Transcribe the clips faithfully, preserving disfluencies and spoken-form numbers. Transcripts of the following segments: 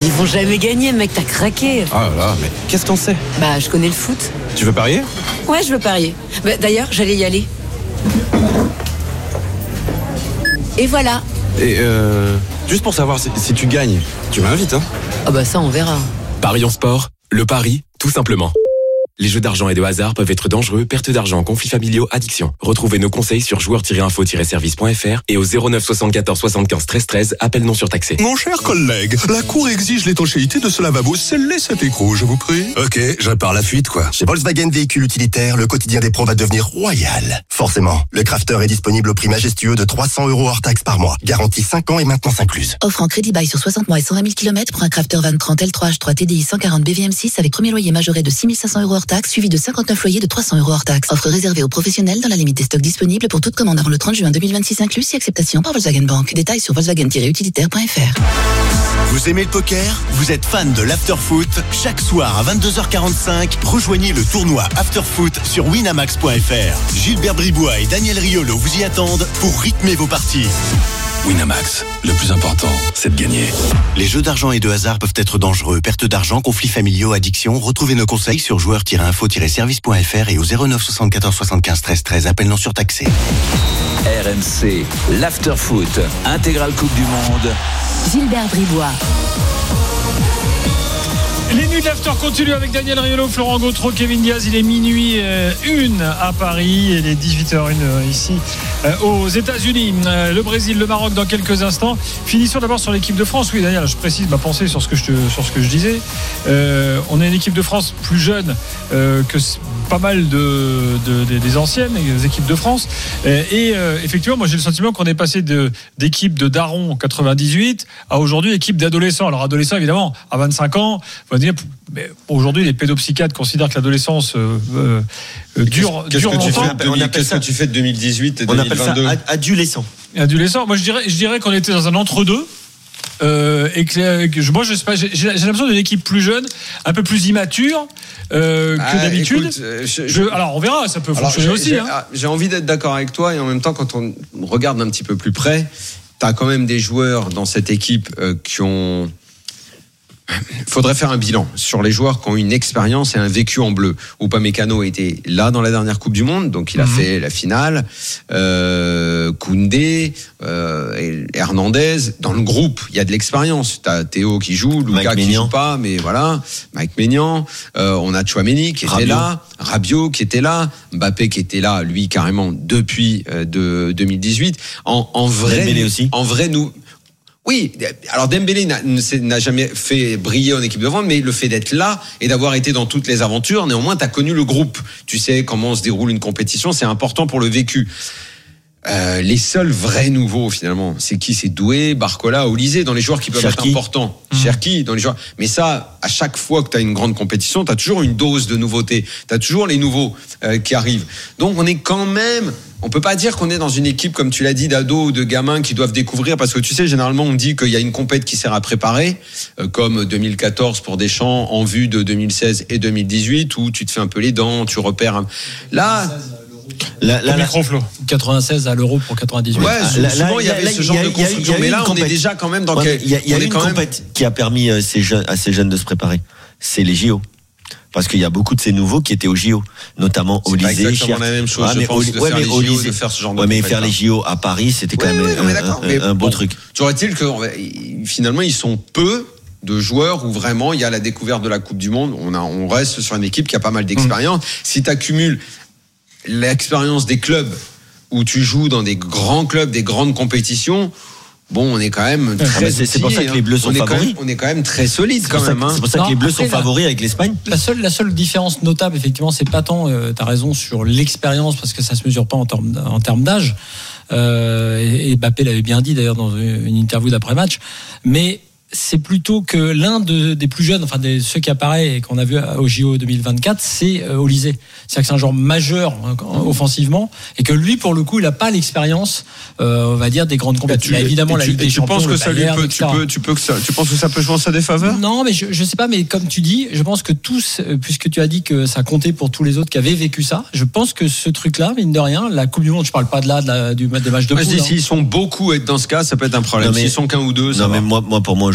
Ils vont jamais gagner, mec, t'as craqué. Ah là là, mais qu'est-ce qu'on sait? Bah, je connais le foot. Tu veux parier? Ouais, je veux parier. Bah, d'ailleurs, j'allais y aller. Et voilà. Et euh, juste pour savoir si, si tu gagnes, tu m'invites, hein? Ah bah ça, on verra. Paris en sport, le pari, tout simplement. Les jeux d'argent et de hasard peuvent être dangereux, perte d'argent, conflits familiaux, addiction. Retrouvez nos conseils sur joueurs tiret info tiret service point f r et au zéro neuf soixante-quatorze soixante-quinze treize treize, appel non surtaxé. Mon cher collègue, la Cour exige l'étanchéité de ce lavabo. Scellez cet écrou, je vous prie. Ok, je pars la fuite, quoi. Chez Volkswagen Véhicules Utilitaires, le quotidien des pros va devenir royal. Forcément, le Crafter est disponible au prix majestueux de trois cents euros hors taxe par mois. Garantie cinq ans et maintenance incluse. Offre en crédit bail sur soixante mois et cent vingt mille kilomètres pour un Crafter vingt trente L trois H trois T D I cent quarante B V M six avec premier loyer majoré de six mille cinq cents euros hors taxe, suivi de cinquante-neuf loyers de trois cents euros hors taxe. Offre réservée aux professionnels dans la limite des stocks disponibles pour toute commande avant le trente juin deux mille vingt-six inclus, si acceptation par Volkswagen Bank. Détails sur volkswagen tiret utilitaire point f r. Vous aimez le poker? Vous êtes fan de l'afterfoot? Chaque soir à vingt-deux heures quarante-cinq, rejoignez le tournoi Afterfoot sur winamax point f r. Gilbert Bribois et Daniel Riolo vous y attendent pour rythmer vos parties. Winamax, le plus important, c'est de gagner. Les jeux d'argent et de hasard peuvent être dangereux. Perte d'argent, conflits familiaux, addiction. Retrouvez nos conseils sur joueurs tiret info tiret service point f r et au zéro neuf soixante-quatorze soixante-quinze treize treize, appel non surtaxé. R M C, l'Afterfoot, intégrale Coupe du Monde. Gilbert Bribois. Les nuits de l'after continuent avec Daniel Riolo, Florent Gautreau, Kevin Diaz. Il est minuit euh, une à Paris et il est dix-huit heures une euh, ici euh, aux États-Unis. Euh, le Brésil, le Maroc dans quelques instants. Finissons d'abord sur l'équipe de France. Oui, Daniel, je précise ma pensée sur ce que je, te, sur ce que je disais. Euh, on a une équipe de France plus jeune euh, que pas mal de, de, de, des anciennes des équipes de France. Euh, et euh, effectivement, moi j'ai le sentiment qu'on est passé de, d'équipe de daron en quatre-vingt-dix-huit à aujourd'hui équipe d'adolescents. Alors adolescents, évidemment, à vingt-cinq ans, on va dire, mais aujourd'hui les pédopsychiatres considèrent que l'adolescence euh, euh, dure, qu'est-ce dure que tu longtemps. fais de, qu'est-ce que tu fais de deux mille dix-huit et deux mille vingt-deux? On appelle ça adolescent. Adolescent. Moi je dirais, je dirais qu'on était dans un entre-deux. Euh, et que, que moi je sais pas, j'ai, j'ai l'impression d'une équipe plus jeune, un peu plus immature euh, que ah, d'habitude. Écoute, je, je, alors on verra, ça peut alors, fonctionner j'ai, aussi. J'ai, hein. j'ai envie d'être d'accord avec toi et en même temps quand on regarde un petit peu plus près, t'as quand même des joueurs dans cette équipe euh, qui ont. Il faudrait faire un bilan sur les joueurs qui ont une expérience et un vécu en bleu. Upamecano était là dans la dernière Coupe du Monde, donc il a mmh. fait la finale. Euh, Koundé, euh, Hernandez, dans le groupe, il y a de l'expérience. T'as Théo qui joue, Lucas qui joue pas, mais voilà. Mike Maignan, euh, on a Tchouaméni qui Rabiot. était là, Rabiot qui était là, Mbappé qui était là, lui carrément depuis euh, de deux mille dix-huit. En, en vrai, Dembélé aussi. En vrai, nous. Oui, alors Dembélé n'a, n'a jamais fait briller en équipe de France, mais le fait d'être là et d'avoir été dans toutes les aventures, néanmoins, tu as connu le groupe. Tu sais comment se déroule une compétition, c'est important pour le vécu. Euh, les seuls vrais nouveaux, finalement, c'est qui? C'est Doué, Barcola, Olysée, dans les joueurs qui peuvent Cherki. être importants. Mmh. Cherki, dans les joueurs. Mais ça, à chaque fois que tu as une grande compétition, tu as toujours une dose de nouveauté. Tu as toujours les nouveaux euh, qui arrivent. Donc, on est quand même... On peut pas dire qu'on est dans une équipe, comme tu l'as dit, d'ados ou de gamins qui doivent découvrir, parce que tu sais, généralement, on dit qu'il y a une compète qui sert à préparer, euh, comme deux mille quatorze pour Deschamps, en vue de deux mille seize et deux mille dix-huit, où tu te fais un peu les dents, tu repères un... Là... La, la, la, quatre-vingt-seize à l'Euro pour quatre-vingt-dix-huit. Ouais, ah, là, souvent il y avait là, ce genre a, de construction, mais là on est déjà quand même dans ouais, quel... Il y a, y a une compète même... qui a permis euh, ces jeunes, à ces jeunes de se préparer. C'est les J O. Parce qu'il y a beaucoup de ces nouveaux qui étaient aux J O, notamment Olysée, c'est exactement la même chose, ouais, je pense, Oli- de ouais, faire mais les Olysée, J O, de faire ce genre de ouais, mais faire les J O à Paris, c'était quand oui, même oui, un, un, un beau bon, truc. J'aurais-il que finalement ils sont peu de joueurs où vraiment il y a la découverte de la Coupe du Monde. On a, on reste sur une équipe qui a pas mal d'expérience. Mmh. Si tu accumules l'expérience des clubs où tu joues dans des grands clubs, des grandes compétitions, bon, on est quand même très ah c'est, c'est pour ça que les Bleus sont on favoris. Même, on est quand même très solides quand même. Que, hein. C'est pour ça non, que les Bleus après, sont favoris avec l'Espagne. La seule, la seule différence notable, effectivement, c'est pas tant, euh, t'as raison, sur l'expérience, parce que ça se mesure pas en termes, en termes d'âge. Euh, et, et Mbappé l'avait bien dit d'ailleurs dans une interview d'après-match. Mais c'est plutôt que l'un de, des plus jeunes, enfin des, ceux qui apparaît et qu'on a vu au J O deux mille vingt-quatre, c'est euh, Olysée. C'est-à-dire que c'est un joueur majeur hein, offensivement et que lui, pour le coup, il n'a pas l'expérience, euh, on va dire, des grandes compétitions. Il a évidemment la Ligue des Champions. Tu penses que ça lui peut, tu peux, tu peux que ça, tu penses que ça peut jouer en sa défaveur? Non, mais je, je sais pas, mais comme tu dis, je pense que tous, puisque tu as dit que ça comptait pour tous les autres qui avaient vécu ça, je pense que ce truc-là, mine de rien, la Coupe du Monde, je parle pas de là, de la, du, des matchs de poule. Moi, je dis, s'ils sont beaucoup et dans ce cas, ça peut être un problème. Non, mais, s'ils sont qu'un ou deux, ça non, va. mais moi, moi, pour moi,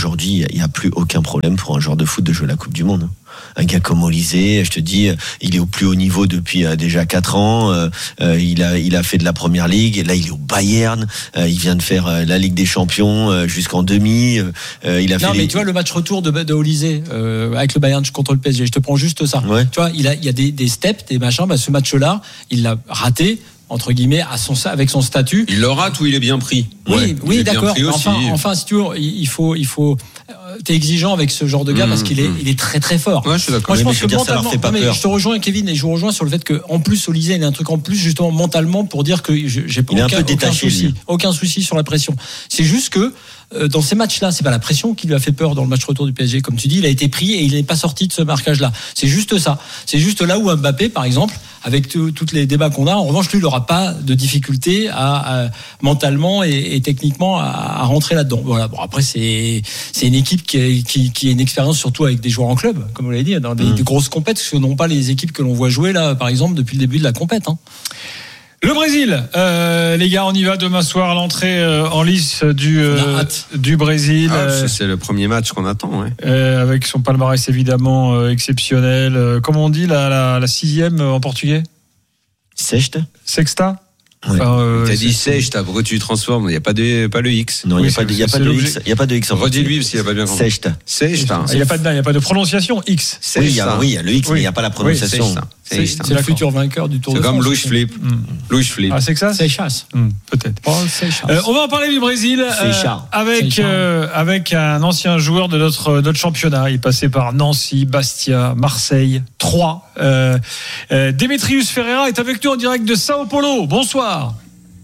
aujourd'hui, il n'y a plus aucun problème pour un joueur de foot de jouer la Coupe du Monde. Un gars comme Olysée, je te dis, il est au plus haut niveau depuis euh, déjà quatre ans. Euh, euh, il a, il a fait de la Première Ligue. Et là, il est au Bayern. Euh, il vient de faire euh, la Ligue des Champions euh, jusqu'en demi. Euh, il a non, fait mais les... tu vois le match retour de, de Olysée euh, avec le Bayern contre le P S G. Je te prends juste ça. Ouais. Tu vois, il a, il y a des, des steps, des machins. Bah, ce match-là, il l'a raté. Entre guillemets, à son, avec son statut. Il le rate ou il est bien pris? Oui, ouais, oui, il d'accord. Enfin, aussi. enfin, si tu veux, il faut, il faut. T'es exigeant avec ce genre de gars mmh, parce qu'il est, mmh. il est très très fort. Ouais, je suis d'accord. Moi, je oui, pense que dire, mentalement, ça non, mais je te rejoins, Kevin, et je vous rejoins sur le fait que, en plus, Olysée, il a un truc en plus justement mentalement pour dire que j'ai il aucun, est un peu détaché, aucun souci, lui. aucun souci sur la pression. C'est juste que dans ces matchs-là, c'est pas la pression qui lui a fait peur dans le match retour du P S G, comme tu dis, il a été pris et il n'est pas sorti de ce marquage-là. C'est juste ça. C'est juste là où Mbappé, par exemple, avec tous les débats qu'on a, en revanche, lui, il n'aura pas de difficulté à, à mentalement et, et techniquement à, à rentrer là-dedans. Voilà. Bon, après, c'est c'est une équipe qui a, qui, qui a une expérience surtout avec des joueurs en club, comme vous l'avez dit, dans des, mmh. des grosses compètes, ce n'ont pas les équipes que l'on voit jouer là, par exemple, depuis le début de la compète. Hein. Le Brésil, euh, les gars, on y va demain soir à l'entrée euh, en lice du euh, du Brésil. Ah, euh, c'est le premier match qu'on attend, ouais. Euh, avec son palmarès évidemment euh, exceptionnel. Euh, comment on dit la, la, la sixième en portugais? Sexta. Sexta. Ouais. Enfin, euh, t'as dit sèche, t'as pourquoi tu transformes? Il n'y a pas de, pas le X. Non, il oui, n'y a pas de, il y a pas de X. Il y a pas de X. Redis-lui parce qu'il n'y a pas bien compris. Sexta. Sexta. Il n'y a pas de, il y a pas de prononciation X. Oui, il y a, oui, il y a le X, oui. Mais il n'y a pas la prononciation. Oui, c'est, c'est, c'est le futur vainqueur du Tour de France. C'est comme Louis Flip. Mm. Louis Flip. Ah, c'est que ça? C'est chasse. Mm, peut-être. Oh, c'est chasse. Euh, on va en parler du Brésil euh, avec euh, avec un ancien joueur de notre notre championnat. Il est passé par Nancy, Bastia, Marseille, Troyes. Euh, euh, Démétrius Ferreira est avec nous en direct de Sao Paulo. Bonsoir.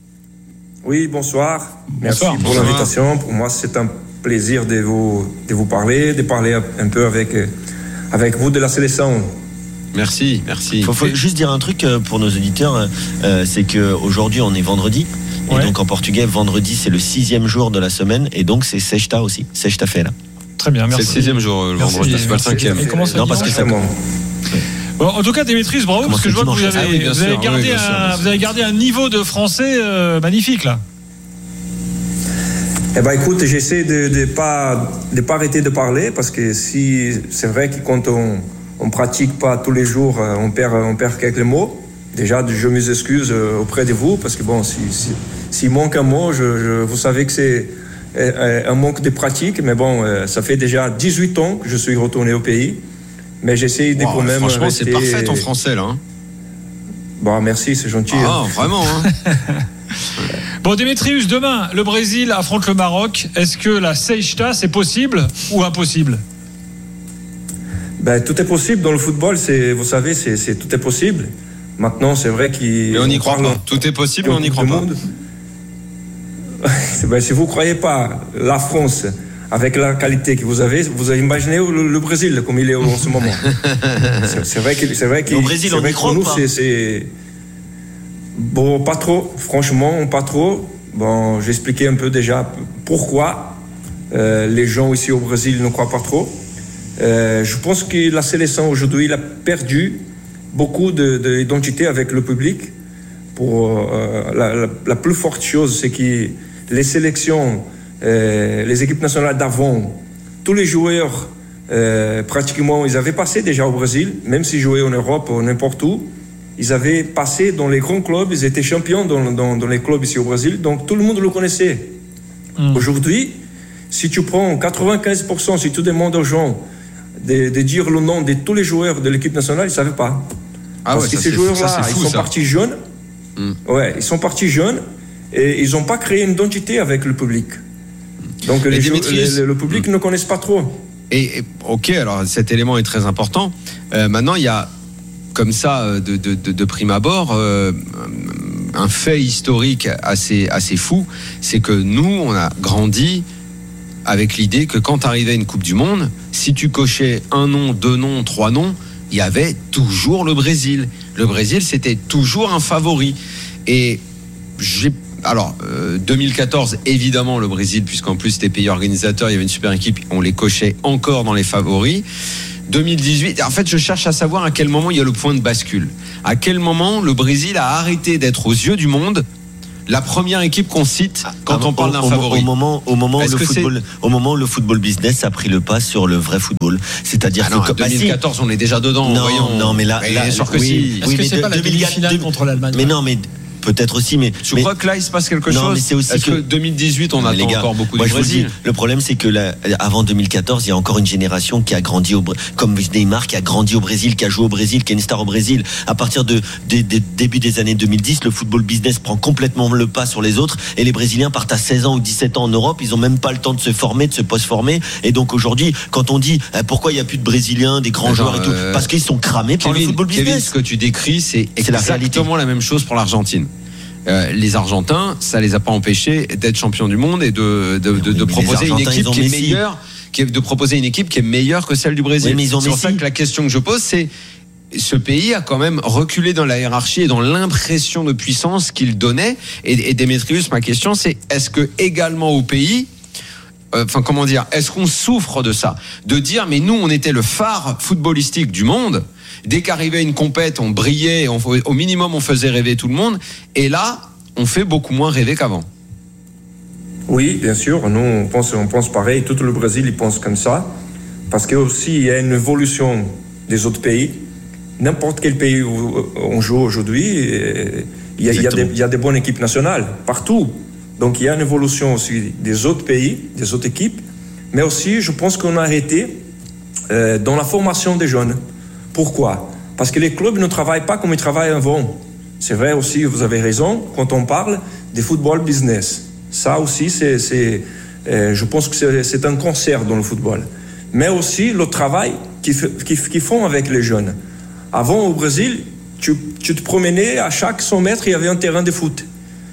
Oui, bonsoir. Merci bonsoir. pour bonsoir. l'invitation. Pour moi, c'est un plaisir de vous, de vous parler, de parler un peu avec, avec vous de la sélection. Merci, merci. Il faut, faut juste dire un truc pour nos auditeurs, euh, c'est qu'aujourd'hui, on est vendredi. Et ouais. donc, en portugais, vendredi, c'est le sixième jour de la semaine. Et donc, c'est sexta aussi. Sexta-feira. Très bien, merci. C'est le sixième jour, le merci, vendredi, c'est pas le cinquième. Et comment ça non, parce que ça commence. Bon, en tout cas, Démétrius, bravo, Comment parce que je vois que vous avez, ah oui, vous, sûr, avez gardé oui, un, sûr, vous avez gardé un niveau de français euh, magnifique, là. Eh ben, écoute, j'essaie de ne pas, de pas arrêter de parler, parce que si, c'est vrai que quand on ne pratique pas tous les jours, on perd, on perd quelques mots. Déjà, je m'excuse auprès de vous, parce que bon, s'il si, si manque un mot, je, je, vous savez que c'est un manque de pratique, mais bon, ça fait déjà dix-huit ans que je suis retourné au pays. Mais j'essaie de wow, quand même. Franchement, rester... c'est parfait ton français là. Hein. Bon, merci, c'est gentil. Ah, hein. Vraiment. Hein. Bon, Démétrius, demain, le Brésil affronte le Maroc. Est-ce que la sexta, c'est possible ou impossible? Ben, tout est possible dans le football. C'est, vous savez, c'est, c'est tout est possible. Maintenant, c'est vrai qu'il. Mais on n'y croit pas. Tout est possible, mais on n'y croit pas. Ben, si vous ne croyez pas, la France. Avec la qualité que vous avez, vous avez imaginé le, le Brésil comme il est en ce moment. c'est, c'est vrai que c'est vrai que le Brésil, on y croit nous, pas. C'est, c'est bon, pas trop. Franchement, pas trop. Bon, j'ai expliqué un peu déjà pourquoi euh, les gens ici au Brésil ne croient pas trop. Euh, je pense que la sélection aujourd'hui il a perdu beaucoup de, de d'identité avec le public. Pour euh, la, la, la plus forte chose, c'est que les sélections Euh, les équipes nationales d'avant, tous les joueurs, euh, pratiquement, ils avaient passé déjà au Brésil, même s'ils jouaient en Europe ou n'importe où. Ils avaient passé dans les grands clubs, ils étaient champions dans, dans, dans les clubs ici au Brésil, donc tout le monde le connaissait. Mmh. Aujourd'hui, si tu prends quatre-vingt-quinze pour cent, si tu demandes aux gens de, de dire le nom de tous les joueurs de l'équipe nationale, ils ne savent pas. Ah Parce ouais, que ça, ces joueurs-là, ça, fou, ils sont ça. partis jeunes. Mmh. Ouais, ils sont partis jeunes et ils n'ont pas créé une identité avec le public. Donc les jeux, les, le public mmh. ne connaissent pas trop. Et, et ok, alors cet élément est très important. Euh, maintenant, il y a comme ça de, de, de, de prime abord euh, un fait historique assez assez fou, c'est que nous, on a grandi avec l'idée que quand arrivait une Coupe du Monde, si tu cochais un nom, deux noms, trois noms, il y avait toujours le Brésil. Le Brésil, c'était toujours un favori. Et j'ai Alors, euh, deux mille quatorze, évidemment, le Brésil, puisqu'en plus, c'était pays organisateur, il y avait une super équipe, on les cochait encore dans les favoris. deux mille dix-huit, en fait, je cherche à savoir à quel moment il y a le point de bascule. À quel moment le Brésil a arrêté d'être aux yeux du monde La première équipe qu'on cite quand Ah, on parle au, d'un au, favori. Au moment, au moment où Est-ce le que football, au moment où le football business a pris le pas sur le vrai football, c'est-à-dire Ah non, que en deux mille quatorze, on est déjà dedans. Non, voyons. non, mais là, Mais là bien sûr que oui, si. Est-ce oui, que mais c'est de- pas la deux mille quatre, demi-finale deux- contre l'Allemagne? Mais non, mais peut-être aussi, mais Tu mais, crois que là il se passe quelque non, chose? mais c'est aussi Est-ce que, que deux mille dix-huit on mais attend les gars, encore beaucoup moi du je vous Brésil? dis, le problème c'est que la, avant deux mille quatorze, il y a encore une génération qui a grandi au Br- comme Neymar, qui a grandi au Brésil, qui a joué au Brésil, qui est une star au Brésil. À partir de, de, de début des années deux mille dix, le football business prend complètement le pas sur les autres et les Brésiliens partent à seize ans ou dix-sept ans en Europe. Ils ont même pas le temps de se former, de se post-former. Et donc aujourd'hui, quand on dit eh, pourquoi il y a plus de Brésiliens, des grands Attends, joueurs et tout, euh, parce qu'ils sont cramés par le Kevin, football Kevin, business. ce que tu décris, c'est C'est la réalité. exactement la même chose pour l'Argentine. Euh, les Argentins, ça les a pas empêchés d'être champions du monde et de, de, de, oui, de mais les proposer une Argentins, équipe ils ont qui est Messi. meilleure, qui est de proposer une équipe qui est meilleure que celle du Brésil. Oui, mais ils ont c'est pour Messi. ça que la question que je pose, c'est ce pays a quand même reculé dans la hiérarchie et dans l'impression de puissance qu'il donnait. Et, et Démétrius, ma question, c'est est-ce que également au pays, enfin euh, comment dire, est-ce qu'on souffre de ça, de dire mais nous on était le phare footballistique du monde. Dès qu'arrivait une compète, on brillait, on, au minimum on faisait rêver tout le monde. Et là, on fait beaucoup moins rêver qu'avant. Oui, bien sûr, nous on pense, on pense pareil, tout le Brésil il pense comme ça, parce que aussi il y a une évolution des autres pays. N'importe quel pays où on joue aujourd'hui, il y a, il y a des, il y a des bonnes équipes nationales, partout. Donc il y a une évolution aussi des autres pays, des autres équipes, mais aussi je pense qu'on a arrêté euh, dans la formation des jeunes. Pourquoi ? Parce que les clubs ne travaillent pas comme ils travaillaient avant. C'est vrai aussi, vous avez raison, quand on parle des football business. Ça aussi, c'est, c'est, euh, je pense que c'est, c'est un cancer dans le football. Mais aussi le travail qu'ils, qu'ils, qu'ils font avec les jeunes. Avant, au Brésil, tu, tu te promenais, à chaque cent mètres, il y avait un terrain de foot,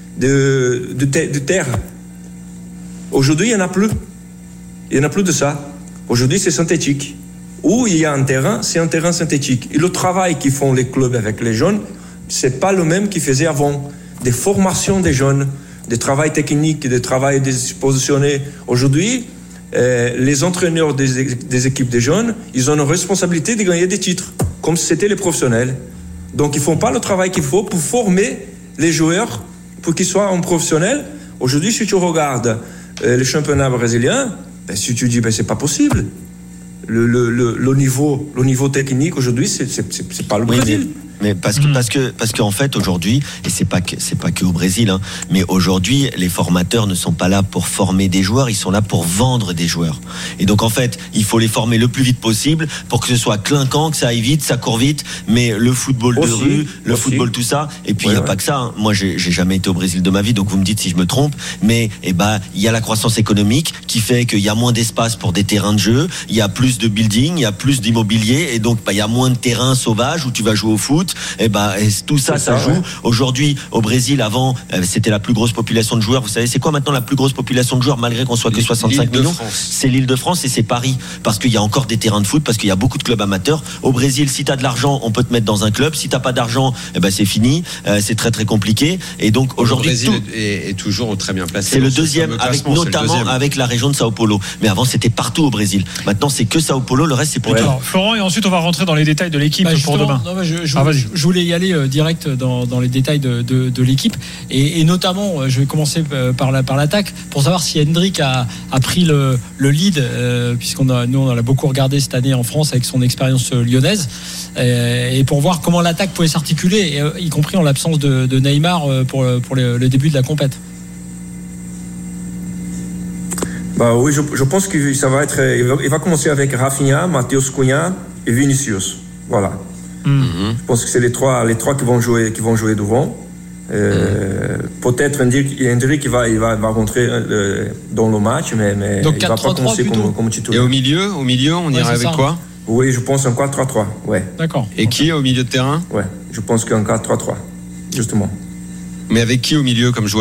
de, de, de terre. Aujourd'hui, il n'y en a plus. Il n'y en a plus de ça. Aujourd'hui, c'est synthétique. Où il y a un terrain, c'est un terrain synthétique. Et le travail qu'ils font les clubs avec les jeunes, c'est pas le même qu'ils faisaient avant. Des formations des jeunes, des travails techniques, des travails positionnés. Aujourd'hui, euh, les entraîneurs des, des équipes des jeunes, ils ont une responsabilité de gagner des titres, comme si c'était les professionnels. Donc ils font pas le travail qu'il faut pour former les joueurs, pour qu'ils soient en professionnel. Aujourd'hui, si tu regardes euh, les championnats brésiliens, ben, si tu dis ben, c'est pas possible. Le, le, le, le, niveau, le niveau technique aujourd'hui, c'est, c'est, c'est, c'est pas le Brésil. Oui, mais... Mais parce que mmh. parce que parce qu'en fait aujourd'hui, et c'est pas que c'est pas que au Brésil, hein, mais aujourd'hui les formateurs ne sont pas là pour former des joueurs, ils sont là pour vendre des joueurs. Et donc en fait, il faut les former le plus vite possible pour que ce soit clinquant, que ça aille vite, ça court vite. Mais le football aussi, de rue, le aussi. football tout ça, et puis il ouais, y a ouais. pas que ça. Hein. Moi, j'ai, j'ai jamais été au Brésil de ma vie, donc vous me dites si je me trompe. Mais eh ben il y a la croissance économique qui fait qu'il y a moins d'espace pour des terrains de jeu, il y a plus de building, il y a plus d'immobilier, et donc bah, il y a moins de terrains sauvages où tu vas jouer au foot. Et ben et tout ça, ça, ça joue. Ouais. Aujourd'hui, au Brésil, avant, c'était la plus grosse population de joueurs. Vous savez, c'est quoi maintenant la plus grosse population de joueurs, malgré qu'on soit que soixante-cinq millions ? C'est l'Île-de-France et c'est Paris, parce qu'il y a encore des terrains de foot, parce qu'il y a beaucoup de clubs amateurs. Au Brésil, si t'as de l'argent, on peut te mettre dans un club. Si t'as pas d'argent, eh ben c'est fini. Euh, c'est très très compliqué. Et donc aujourd'hui, le Brésil tout... est, est toujours très bien placé. C'est le deuxième, avec notamment le deuxième. Avec la région de Sao Paulo. Mais avant, c'était partout au Brésil. Maintenant, c'est que Sao Paulo. Le reste, c'est plus ouais. tard. Alors, Florent, et ensuite on va rentrer dans les détails de l'équipe bah, pour demain. Non, je, je, ah, vas-y. Je voulais y aller euh, direct dans, dans les détails de, de, de l'équipe et, et notamment, euh, je vais commencer euh, par, la, par l'attaque pour savoir si Hendrick a, a pris le, le lead, euh, puisqu'on a, nous on a beaucoup regardé cette année en France avec son expérience euh, lyonnaise, euh, et pour voir comment l'attaque pouvait s'articuler, et, euh, y compris en l'absence de, de Neymar euh, pour, pour le, le début de la compète. Bah oui, je, je pense que ça va être. Il va, il va commencer avec Rafinha, Matheus Cunha et Vinicius. Voilà. Mm-hmm. Je pense que c'est les trois, les trois qui vont jouer, qui vont jouer devant. Euh, mm-hmm. Peut-être Hendrick, Hendrick il va, il va, va rentrer euh, dans le match, mais, mais donc, il ne va pas commencer comme, comme titulaire. Et au milieu, au milieu, on ouais, irait avec ça. Quoi ? Oui, je pense un quatre trois trois. Ouais. D'accord. Et okay. Qui au milieu de terrain ? Ouais, je pense qu'un quatre trois trois, justement. Mais avec qui au milieu comme joueur ?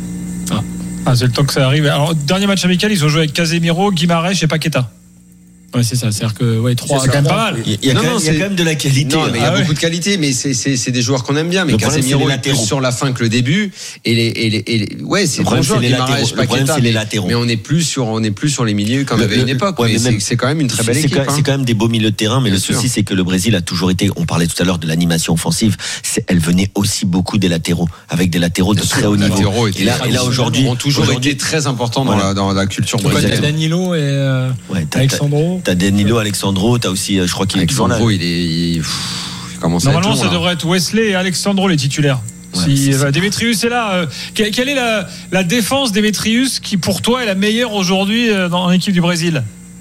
Ah, c'est le temps que ça arrive. Alors, dernier match amical, ils ont joué avec Casemiro, Guimarães et Paqueta. Ouais, c'est ça, c'est-à-dire que ouais, trois, c'est quand même pas mal. Il y a, Non, quand, non, même, il y a quand même de la qualité. Non, mais il y a Ah beaucoup ouais. de qualité, mais c'est, c'est, c'est des joueurs qu'on aime bien. Mais Le problème, Casemiro c'est les est plus latéraux. sur la fin que le début. Et les, et les, et les ouais, c'est Le bon problème, joueur, c'est les Guimaraes, latéraux. Le problème, Paqueta, c'est les mais- latéraux. Mais on est plus sur, on est plus sur les milieux comme Le- avait une le- époque. ouais, mais mais c'est, même- c'est quand même une très belle c'est équipe. quand, hein. c'est quand même des beaux milieux de terrain, mais Bien le sûr. souci, c'est que le Brésil a toujours été, on parlait tout à l'heure de l'animation offensive, c'est, elle venait aussi beaucoup des latéraux, avec des latéraux de Bien très sûr, haut les niveau. latéraux Et étaient- là, et là aujourd'hui, ont toujours aujourd'hui- été très importants dans Voilà. la, dans la culture T'as brésilienne. Danilo et euh, Ouais, t'as, Alexandro. T'as Danilo, Alexandro, t'as aussi, euh, je crois qu'il est toujours là. Alexandro, il est, il, pff, il commence à être Normalement, long, ça là. devrait être Wesley et Alexandro les titulaires. Ouais, si c'est ça. euh, Demetrius est là, euh, quelle, quelle est la, la défense Demetrius qui pour toi est la meilleure aujourd'hui euh, dans l'équipe du Brésil?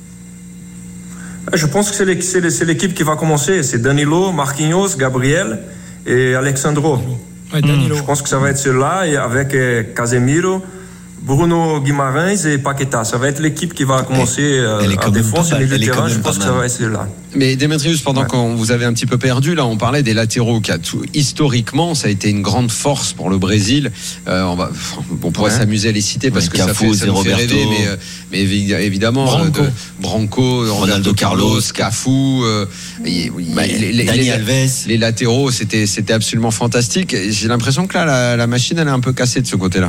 Je pense que c'est, l'équipe, c'est, les- c'est l'équipe qui va commencer. C'est Danilo, Marquinhos, Gabriel et Alexandro. Ouais, Danilo. Je pense que ça va être ceux-là, et avec euh, Casemiro, Bruno Guimarães et Paqueta. Ça va être l'équipe qui va commencer euh, elle est en quand même défense pas et mal. milieu Elle de est quand terrain. même Je pas pense que ça mal. va être ceux-là. Mais Demetrius, pendant Ouais. qu'on vous avez un petit peu perdu, là, on parlait des latéraux. Qui a tout, historiquement, ça a été une grande force pour le Brésil. Euh, on va, on pourrait Ouais. s'amuser à les citer parce Ouais, que ça Cafu, fait, ça nous fait Roberto. rêver, mais, euh, mais évi- évidemment, Branco. euh, de- Branco, Ronaldo Carlos, Cafu, euh, et- oui, Bah, les, les- Dani les- Alves. les latéraux, c'était, c'était absolument fantastique. Et j'ai l'impression que là, la, la machine, elle est un peu cassée de ce côté-là.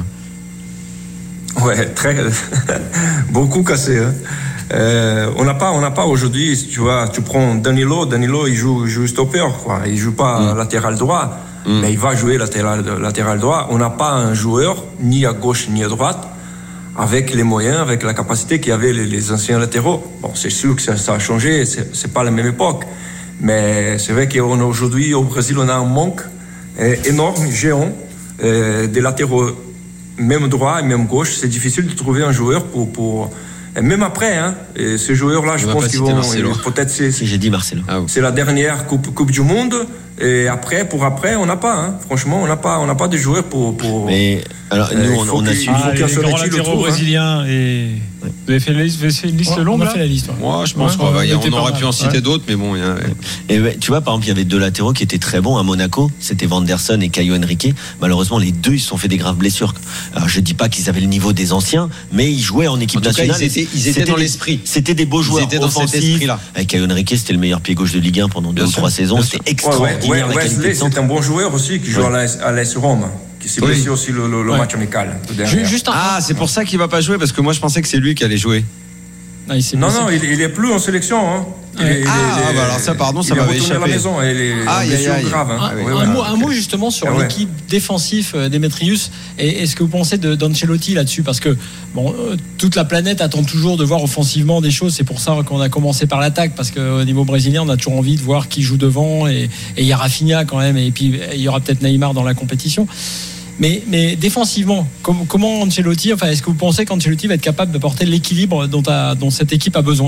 Ouais, très beaucoup cassé. Hein. Euh, on n'a pas, on n'a pas aujourd'hui. Tu vois, tu prends Danilo, Danilo, il joue, il joue stopper, quoi. Il joue pas Mm. latéral droit, Mm. mais il va jouer latéral, latéral droit. On n'a pas un joueur ni à gauche ni à droite avec les moyens, avec la capacité qu'avaient les, les anciens latéraux. Bon, c'est sûr que ça, ça a changé. C'est, c'est pas la même époque, mais c'est vrai qu'aujourd'hui au Brésil, on a un manque euh, énorme, géant, euh, des latéraux. Même droit et même gauche, c'est difficile de trouver un joueur pour, pour... Et même après, hein, et ces joueurs-là, je On va pense pas qu'ils citer vont... Marcelo. Peut-être c'est, Si j'ai dit Marcelo. Ah, oui. c'est la dernière coupe, coupe du Monde. Et après, pour après, on n'a pas. Hein. Franchement, on n'a pas, on n'a pas de joueurs pour... pour... Mais, alors, Euh, nous, il on, faut on a qu'il- su. il faut Ah, qu'il y ait les un grands seul équipe, le latéraux trouve, hein. brésiliens et vous avez fait, une liste- vous avez fait une liste Ouais, longue on a là fait la liste. Ouais. Moi, je pense Ouais, qu'on va, ouais, on était pas aurait mal. pu en citer Ouais. d'autres, mais bon, il y a- Et ouais, tu vois, par exemple, il y avait deux latéraux qui étaient très bons à Monaco. C'était Vanderson et Caio Henrique. Malheureusement, les deux, ils se sont fait des graves blessures. Alors, je dis pas qu'ils avaient le niveau des anciens, mais ils jouaient en équipe En tout cas, nationale. ils étaient- ils étaient C'était dans des- l'esprit. C'était des beaux Ils joueurs étaient dans cet offensifs. esprit-là. Avec Caio Henrique, c'était le meilleur pied gauche de Ligue un pendant deux Bien ou sûr, trois saisons. bien C'était sûr. Ouais, ouais, extraordinaire. ouais, la qualité Wesley, de centre. c'est un bon joueur aussi qui joue Ouais. à l'A S, à l'A S Rome, qui s'est Oui. blessé aussi le, le, le Ouais. match amical. le dernier. Ju- Juste un. Ah, c'est pour ça qu'il va pas jouer, parce que moi, je pensais que c'est lui qui allait jouer. Ah, il s'est Non, blessé. non, il, il est plus en sélection. Hein. Il Ouais. est- il est- Ah, il est- bah alors ça, pardon, ça il est m'avait retourné à la échappé. maison. Il est en Aïe, blessure aïe, aïe. grave. Hein. Un, Oui, un voilà. mot, un mot justement sur Ah ouais. l'équipe défensive euh, Demetrius. Et est-ce que vous pensez de d'Ancelotti là-dessus? Parce que bon, euh, toute la planète attend toujours de voir offensivement des choses. C'est pour ça qu'on a commencé par l'attaque, parce qu'au niveau brésilien, on a toujours envie de voir qui joue devant. Et et il y a Rafinha quand même. Et puis il y aura peut-être Neymar dans la compétition. Mais, mais défensivement, com- comment Ancelotti, enfin, est-ce que vous pensez qu'Ancelotti va être capable d'apporter l'équilibre dont, a- dont cette équipe a besoin?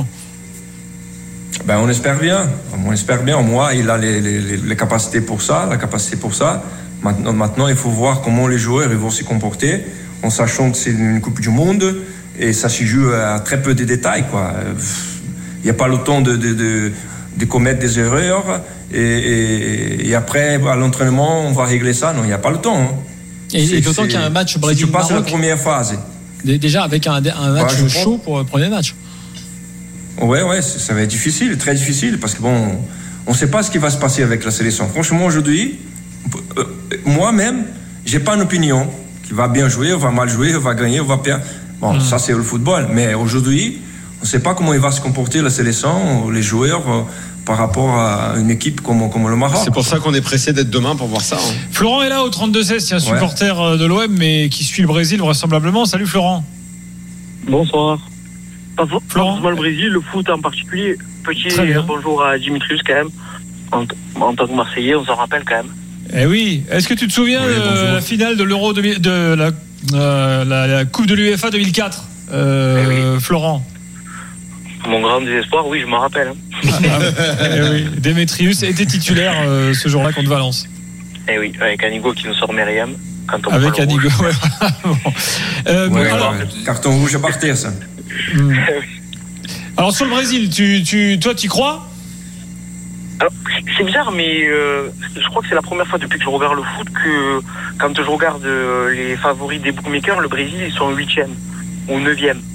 Ben, on espère bien. On espère bien. Moi, il a les, les, les- les capacités pour ça, la capacité pour ça. Maintenant, maintenant, il faut voir comment les joueurs ils vont se comporter, en sachant que c'est une Coupe du Monde et ça se joue à très peu de détails, quoi. Il n'y a pas le temps de, de, de, de commettre des erreurs et, et, et après, à l'entraînement, on va régler ça. Non, il n'y a pas le temps. Hein. Et, C'est- et d'autant c'est- qu'il y a un match Si tu passes la Brésil-Maroc, première phase. dé- déjà avec un, un match Ouais, je chaud pense. pour le premier match. Ouais, ouais, ça ça va être difficile, très difficile, parce que bon, on ne sait pas ce qui va se passer avec la sélection. Franchement, aujourd'hui, euh, moi-même, j'ai pas une opinion qui va bien jouer, va mal jouer, va gagner, va perdre. Bon, Mm. ça c'est le football. Mais aujourd'hui, on ne sait pas comment il va se comporter la sélection, les joueurs, euh, par rapport à une équipe comme, comme le Maroc. C'est pour ça qu'on est pressé d'être demain pour voir ça. hein. Florent est là au trente-deux seize, c'est un Ouais. supporter euh, de l'O M mais qui suit le Brésil vraisemblablement. Salut Florent. Bonsoir. Pas for- pas Florent. forcément le Brésil, le foot en particulier. Petit Très bien. euh, bonjour à Dimitrius quand même. En, t- en tant que Marseillais, on s'en rappelle quand même. Eh oui. Est-ce que tu te souviens Oui, de bonjour. la finale de l'Euro deux mille de la, euh, la, la Coupe de l'UEFA deux mille quatre, euh, Florent? Mon grand désespoir, oui, je m'en rappelle. hein. Eh oui. Demetrius était titulaire euh, ce jour-là contre Valence. Eh oui, avec Anigo qui nous sort Myriam. Quand on Avec prend le Anigo. rouge. Ouais. Bon. Euh, Ouais, bon, alors, ouais, carton rouge à partir, ça. hmm. alors sur le Brésil, tu, tu, toi, tu y crois? Alors, c'est bizarre, mais euh, je crois que c'est la première fois depuis que je regarde le foot que quand je regarde euh, les favoris des bookmakers, le Brésil, ils sont huitième ou neuvième.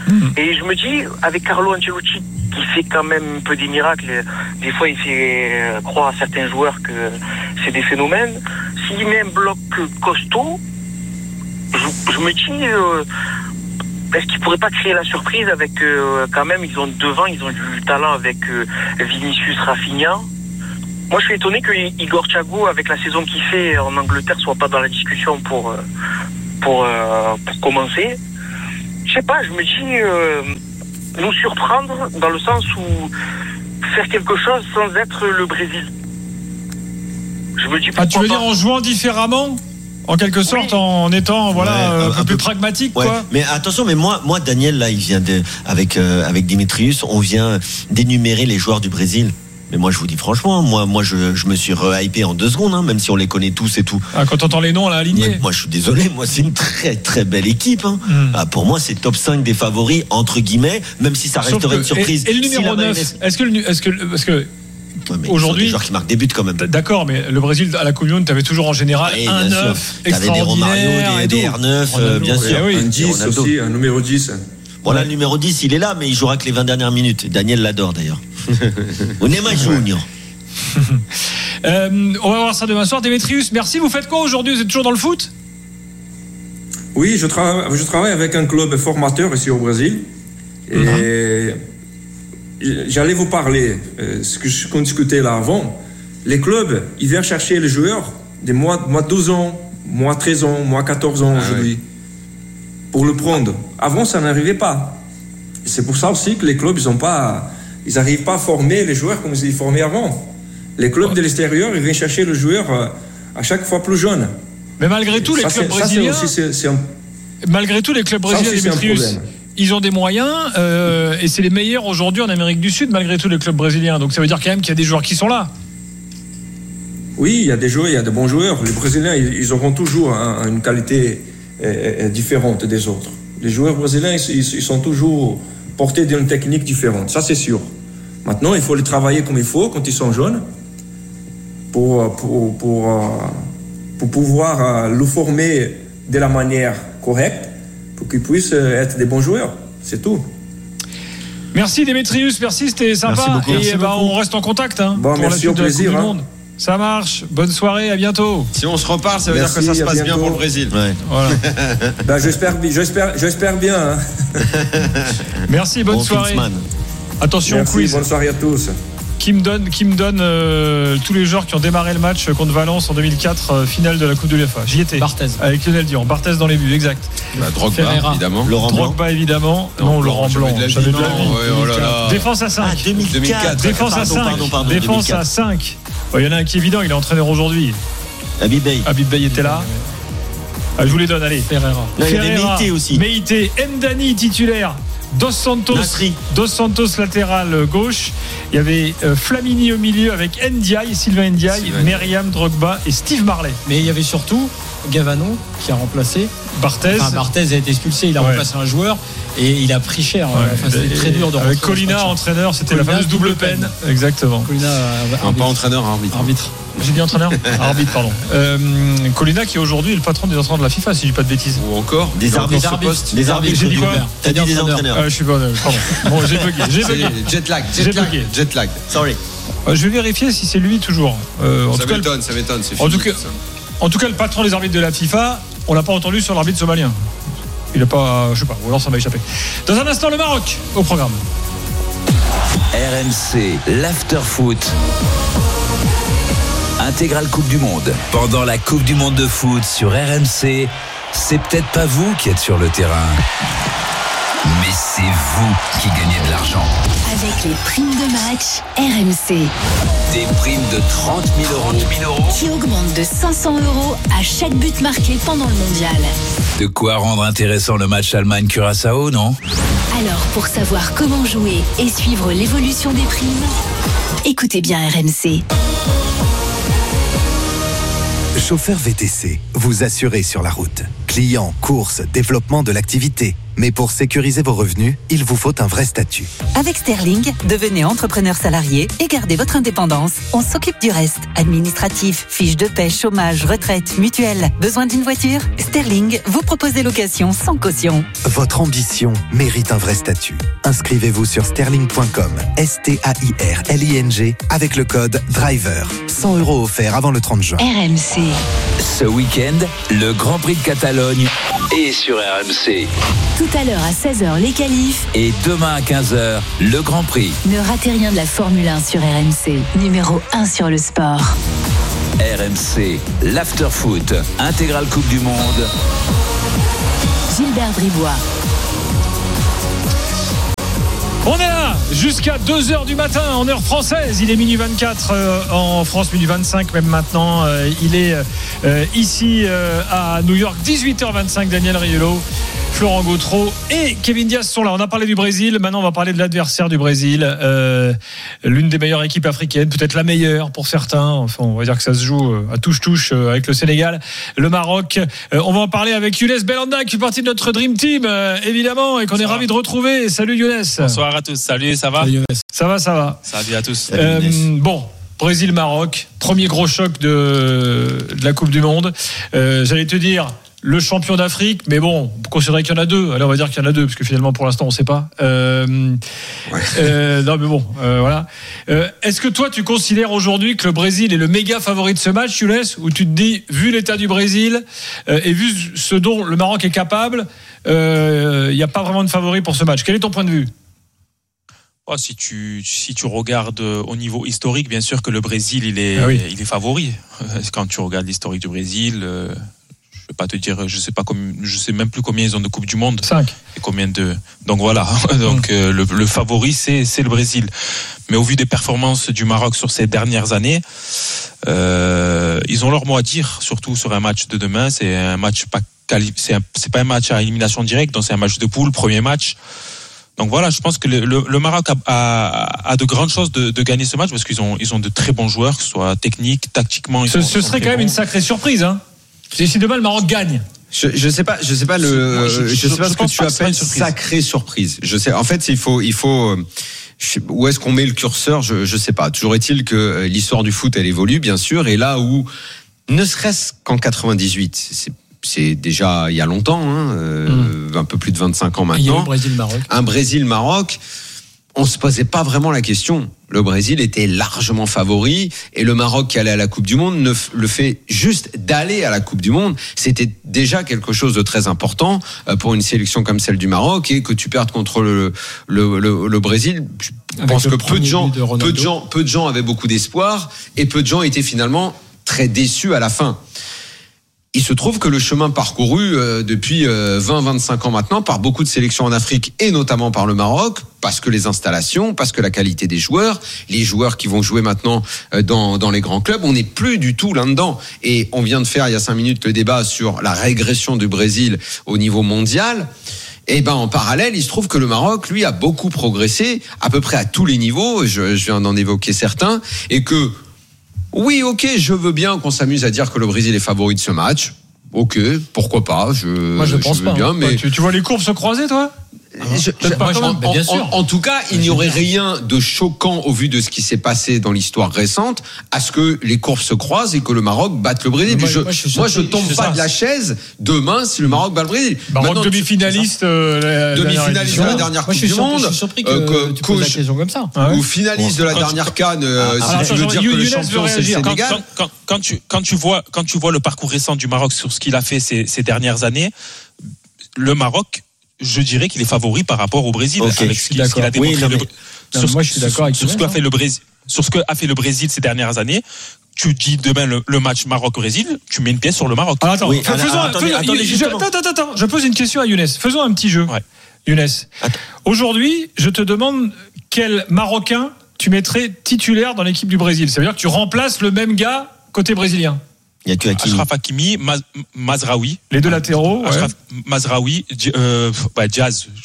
Mmh. Et je me dis, avec Carlo Ancelotti, qui fait quand même un peu des miracles, des fois il fait croire à certains joueurs que c'est des phénomènes, s'il met un bloc costaud, je, je me dis, euh, est-ce qu'il pourrait pas créer la surprise avec, euh, quand même, ils ont devant, ils ont du talent avec euh, Vinicius, Rafinha. Moi, je suis étonné que Igor Thiago, avec la saison qu'il fait en Angleterre, soit pas dans la discussion pour, pour, euh, pour commencer. Je sais pas, je me dis, euh, nous surprendre dans le sens où faire quelque chose sans être le Brésil. Je me dis, ah, tu veux pas. dire en jouant différemment ? En quelque sorte, oui. en étant voilà ouais, un, un peu, peu plus pragmatique, ouais. quoi. Mais attention, mais moi, moi, Daniel, là, il vient de, avec euh, avec Dimitrius, on vient d'énumérer les joueurs du Brésil. Mais moi, je vous dis franchement, moi, moi, je, je me suis re-hypé en deux secondes, hein, même si on les connaît tous et tout. Ah, quand t'entends les noms à la lignée. Moi, je suis désolé, moi, c'est une très, très belle équipe. Hein. Mm. Ah, pour moi, c'est top cinq des favoris entre guillemets, même si ça resterait que, une surprise. Et, et le numéro si neuf, mayonnaise... est-ce que le, est-ce que, parce que ouais, aujourd'hui, des joueurs qui marquent des buts quand même. D'accord, mais le Brésil à la Coupe du Monde, t'avais toujours en général ouais, un neuf extraordinaire. T'avais des Romario, des, des R neuf, euh, bien sûr. Oui, un dix aussi, un numéro dix. Voilà, ouais. Le numéro dix, il est là, mais il jouera que les vingt dernières minutes. Daniel l'adore d'ailleurs. Onema Junior. euh, on va voir ça demain soir. Démétrius, merci. Vous faites quoi aujourd'hui ? Vous êtes toujours dans le foot ? Oui, je, tra- je travaille avec un club formateur ici au Brésil. Et mm-hmm. j'allais vous parler, euh, ce que je discutais là avant. Les clubs, ils viennent chercher les joueurs des mois, mois douze ans, mois treize ans, mois quatorze ans ah, aujourd'hui. Oui. Pour le prendre. Avant, ça n'arrivait pas. Et c'est pour ça aussi que les clubs, ils ont pas, ils n'arrivent pas à former les joueurs comme ils les formaient avant. Les clubs de l'extérieur, ils viennent chercher le joueur à chaque fois plus jeune. Mais malgré tout, les ça, clubs c'est, brésiliens, ça, c'est aussi, c'est, c'est un... malgré tout, les clubs brésiliens, Démétrius, ils ont des moyens euh, et c'est les meilleurs aujourd'hui en Amérique du Sud, malgré tout, les clubs brésiliens. Donc ça veut dire quand même qu'il y a des joueurs qui sont là. Oui, il y a des joueurs, il y a de bons joueurs. Les Brésiliens, ils, ils auront toujours hein, une qualité euh, différente des autres. Les joueurs brésiliens, ils, ils sont toujours portés d'une technique différente. Ça, c'est sûr. Maintenant, il faut les travailler comme il faut quand ils sont jeunes pour, pour, pour, pour pouvoir le former de la manière correcte pour qu'ils puissent être des bons joueurs. C'est tout. Merci Démétrius, merci, c'était sympa. Merci beaucoup, et merci bah, beaucoup. On reste en contact hein, bon, pour merci, la suite au de la plaisir, Coupe hein. du Monde. Ça marche, bonne soirée, à bientôt. Si on se reparle, ça veut merci, dire que ça se passe bientôt. bien pour le Brésil. Ouais. Voilà. ben, j'espère, j'espère, j'espère bien. Hein. Merci, bonne bon soirée. Kingsman. Attention, merci, quiz. Bonne soirée à tous. Qui me donne, qui me donne euh, tous les joueurs qui ont démarré le match contre Valence en deux mille quatre, euh, finale de la Coupe de l'UEFA. J'y étais. Barthez. Avec Lionel Dion. Barthez dans les buts, exact. Bah, Drogba, Ferreira. évidemment. Laurent Drogba, Blanc. Évidemment. Non, non Laurent Blanc. J'avais de la vie. Ouais, oh là là. Défense à cinq. Ah, deux mille quatre. Défense à cinq. Pardon, pardon, Défense deux mille quatre. à cinq. Il y en a un qui est évident, il est entraîneur aujourd'hui. Habib Bey. Habib Bey était là. Ah, je vous les donne, allez. Ferreira. Là, il y avait Meïté aussi. Meïté, Ndani titulaire. Dos Santos, Nasri. Dos Santos latéral gauche. Il y avait euh, Flamini au milieu avec Ndiaye, Sylvain Ndiaye, Sylvain. Myriam Drogba et Steve Marley. Mais il y avait surtout Gavano qui a remplacé Barthez. Enfin, Barthez a été expulsé, il a Ouais. remplacé un joueur et il a pris cher. Ouais. Enfin, c'était très dur de Avec rentrer dans ce Colina, match. entraîneur, c'était Colina, la fameuse double double peine. peine. Exactement. Colina, euh, Non, arbitre. pas entraîneur, arbitre. Arbitre. J'ai dit entraîneur Arbitre, pardon. Euh, Colina qui est aujourd'hui le patron des entraîneurs de la FIFA, si je dis pas de bêtises. Ou encore Des arbitres. Des arbitres. Des arbitres. J'ai dit quoi T'as dit des entraîneurs. Ah, je suis pas. euh, Pardon. Bon, j'ai bugué. J'ai bugué. C'est jet lag, J'ai jet lag, bugué. jet lag. Sorry. Euh, je vais vérifier si c'est lui toujours. Euh, en Ça tout cas, m'étonne, ça m'étonne. C'est En fini, tout cas- ça. En tout cas, le patron des arbitres de la FIFA, on l'a pas entendu sur l'arbitre somalien. Il a pas, je sais pas, ou alors ça m'a échappé. Dans un instant, le Maroc au programme. R M C, l'after-foot. Intégrale Coupe du Monde. Pendant la Coupe du Monde de foot sur R M C, c'est peut-être pas vous qui êtes sur le terrain, mais c'est vous qui gagnez de l'argent. Avec les primes de match R M C. Des primes de trente mille euros Qui augmentent de cinq cents euros à chaque but marqué pendant le mondial. De quoi rendre intéressant le match Allemagne-Curaçao, non ? Alors, pour savoir comment jouer et suivre l'évolution des primes, écoutez bien R M C. Chauffeur V T C, vous assurez sur la route. Clients, courses, développement de l'activité. Mais pour sécuriser vos revenus, il vous faut un vrai statut. Avec Sterling, devenez entrepreneur salarié et gardez votre indépendance. On s'occupe du reste. Administratif, fiches de paie, chômage, retraite, mutuelle. Besoin d'une voiture ? Sterling vous propose des locations sans caution. Votre ambition mérite un vrai statut. Inscrivez-vous sur sterling point com, S T A I R L I N G, avec le code DRIVER. cent euros offerts avant le trente juin. R M C. Ce week-end, le Grand Prix de Catalogne est sur R M C. Tout à l'heure à seize heures, les qualifs. Et demain à quinze heures, le Grand Prix. Ne ratez rien de la Formule un sur R M C. Numéro un sur le sport. R M C, l'after-foot, intégrale Coupe du Monde. Gilbert Bribois. On est là jusqu'à deux heures du matin en heure française. Il est minuit vingt-quatre euh, en France, minuit vingt-cinq même maintenant. Euh, il est euh, ici euh, à New York, dix-huit heures vingt-cinq. Daniel Riolo, Florent Gautreau et Kevin Diaz sont là. On a parlé du Brésil, maintenant on va parler de l'adversaire du Brésil. Euh, l'une des meilleures équipes africaines, peut-être la meilleure pour certains. Enfin, on va dire que ça se joue à touche-touche avec le Sénégal, le Maroc. Euh, on va en parler avec Younes Belhanda qui fait partie de notre Dream Team, euh, évidemment, et qu'on est ravis de retrouver. Salut Younes. Bonsoir à tous, salut, ça va ? Salut, ça va, ça va. Salut à tous. Euh, bon, Brésil-Maroc, premier gros choc de, de la Coupe du Monde. Euh, j'allais te dire le champion d'Afrique, mais bon, on considérait qu'il y en a deux. Alors on va dire qu'il y en a deux, parce que finalement pour l'instant on ne sait pas. Euh, ouais. euh, non mais bon, euh, voilà. Euh, est-ce que toi tu considères aujourd'hui que le Brésil est le méga favori de ce match, tu laisses, où tu te dis, vu l'état du Brésil euh, et vu ce dont le Maroc est capable, il euh, n'y a pas vraiment de favori pour ce match. Quel est ton point de vue ? Oh, si tu si tu regardes au niveau historique, bien sûr que le Brésil il est ah oui. il est favori. Quand tu regardes l'historique du Brésil. Euh... Je vais pas te dire, je sais pas combien, je sais même plus combien ils ont de Coupe du Monde. Cinq. Et combien de, donc voilà. Donc, euh, le, le favori, c'est, c'est le Brésil. Mais au vu des performances du Maroc sur ces dernières années, euh, ils ont leur mot à dire, surtout sur un match de demain. C'est un match pas, quali- c'est, un, c'est pas un match à élimination directe, donc c'est un match de poule, premier match. Donc voilà, je pense que le, le, le Maroc a, a, a de grandes chances de, de gagner ce match parce qu'ils ont, ils ont de très bons joueurs, que ce soit technique, tactiquement. Ils ce sont, ce ils serait quand même bons. Une sacrée surprise, hein. Si demain le Maroc gagne. Je, je sais pas, je sais pas le, je, je, je sais pas je ce que tu appelles sacrée surprise. Je sais, en fait, il faut, il faut, où est-ce qu'on met le curseur? Je, je sais pas. Toujours est-il que l'histoire du foot, elle évolue, bien sûr, et là où, ne serait-ce qu'en quatre-vingt-dix-huit, c'est, c'est déjà il y a longtemps, hein, euh, mmh. un peu plus de vingt-cinq ans maintenant. Il y a un Brésil-Maroc. Un Brésil-Maroc. On se posait pas vraiment la question. Le Brésil était largement favori et le Maroc qui allait à la Coupe du Monde, ne f- le fait juste d'aller à la Coupe du Monde, c'était déjà quelque chose de très important pour une sélection comme celle du Maroc, et que tu perdes contre le le le, le Brésil. Je Avec pense que peu de gens, de peu de gens, peu de gens avaient beaucoup d'espoir et peu de gens étaient finalement très déçus à la fin. Il se trouve que le chemin parcouru euh, depuis euh, vingt à vingt-cinq ans maintenant par beaucoup de sélections en Afrique et notamment par le Maroc, parce que les installations, parce que la qualité des joueurs, les joueurs qui vont jouer maintenant euh, dans, dans les grands clubs, on n'est plus du tout là-dedans. Et on vient de faire il y a cinq minutes le débat sur la régression du Brésil au niveau mondial. Et ben en parallèle, il se trouve que le Maroc, lui, a beaucoup progressé à peu près à tous les niveaux. Je, je viens d'en évoquer certains, et que oui, ok, je veux bien qu'on s'amuse à dire que le Brésil est favori de ce match. Ok, pourquoi pas. Je, Moi, je, je pense pas. Bien, hein. mais... tu, tu vois les courbes se croiser, toi? Je, je, pas en, en, en, en tout cas, il n'y aurait rien de choquant au vu de ce qui s'est passé dans l'histoire récente à ce que les courbes se croisent et que le Maroc batte le Brésil. Moi, je, moi, je, moi, je tombe je pas ça. de la chaise demain si le Maroc bat le Brésil. Maroc demi-finaliste, euh, demi-finaliste de la dernière Coupe du Monde, je suis surpris que euh, tu poses la question comme ça. Ah ouais. Ou finaliste bon, de la dernière CAN. Euh, ah, si tu veux dire que le champion c'est le Sénégal. Quand, quand, quand tu quand tu vois quand tu vois le parcours récent du Maroc sur ce qu'il a fait ces, ces dernières années, le Maroc, je dirais qu'il est favori par rapport au Brésil, okay, avec ce qu'il, ce qu'il a démontré. Oui, non, mais, le, sur, moi, je suis d'accord avec sur ce qu'a fait le Brésil, sur ce qu'a fait le Brésil ces dernières années. Tu dis demain le, le match Maroc-Brésil, tu mets une pièce sur le Maroc. Alors, attends, oui, faisons, alors, attendez, faisons, attendez, je, attends, attends, attends, je pose une question à Younes. Faisons un petit jeu. Ouais. Younes. Attends. Aujourd'hui, je te demande quel Marocain tu mettrais titulaire dans l'équipe du Brésil. Ça veut dire que tu remplaces le même gars côté brésilien. Il y a que Hakimi. Achraf Hakimi, Maz- Mazraoui. Les deux latéraux. Achraf, ouais. Mazraoui, euh, bah, Diaz.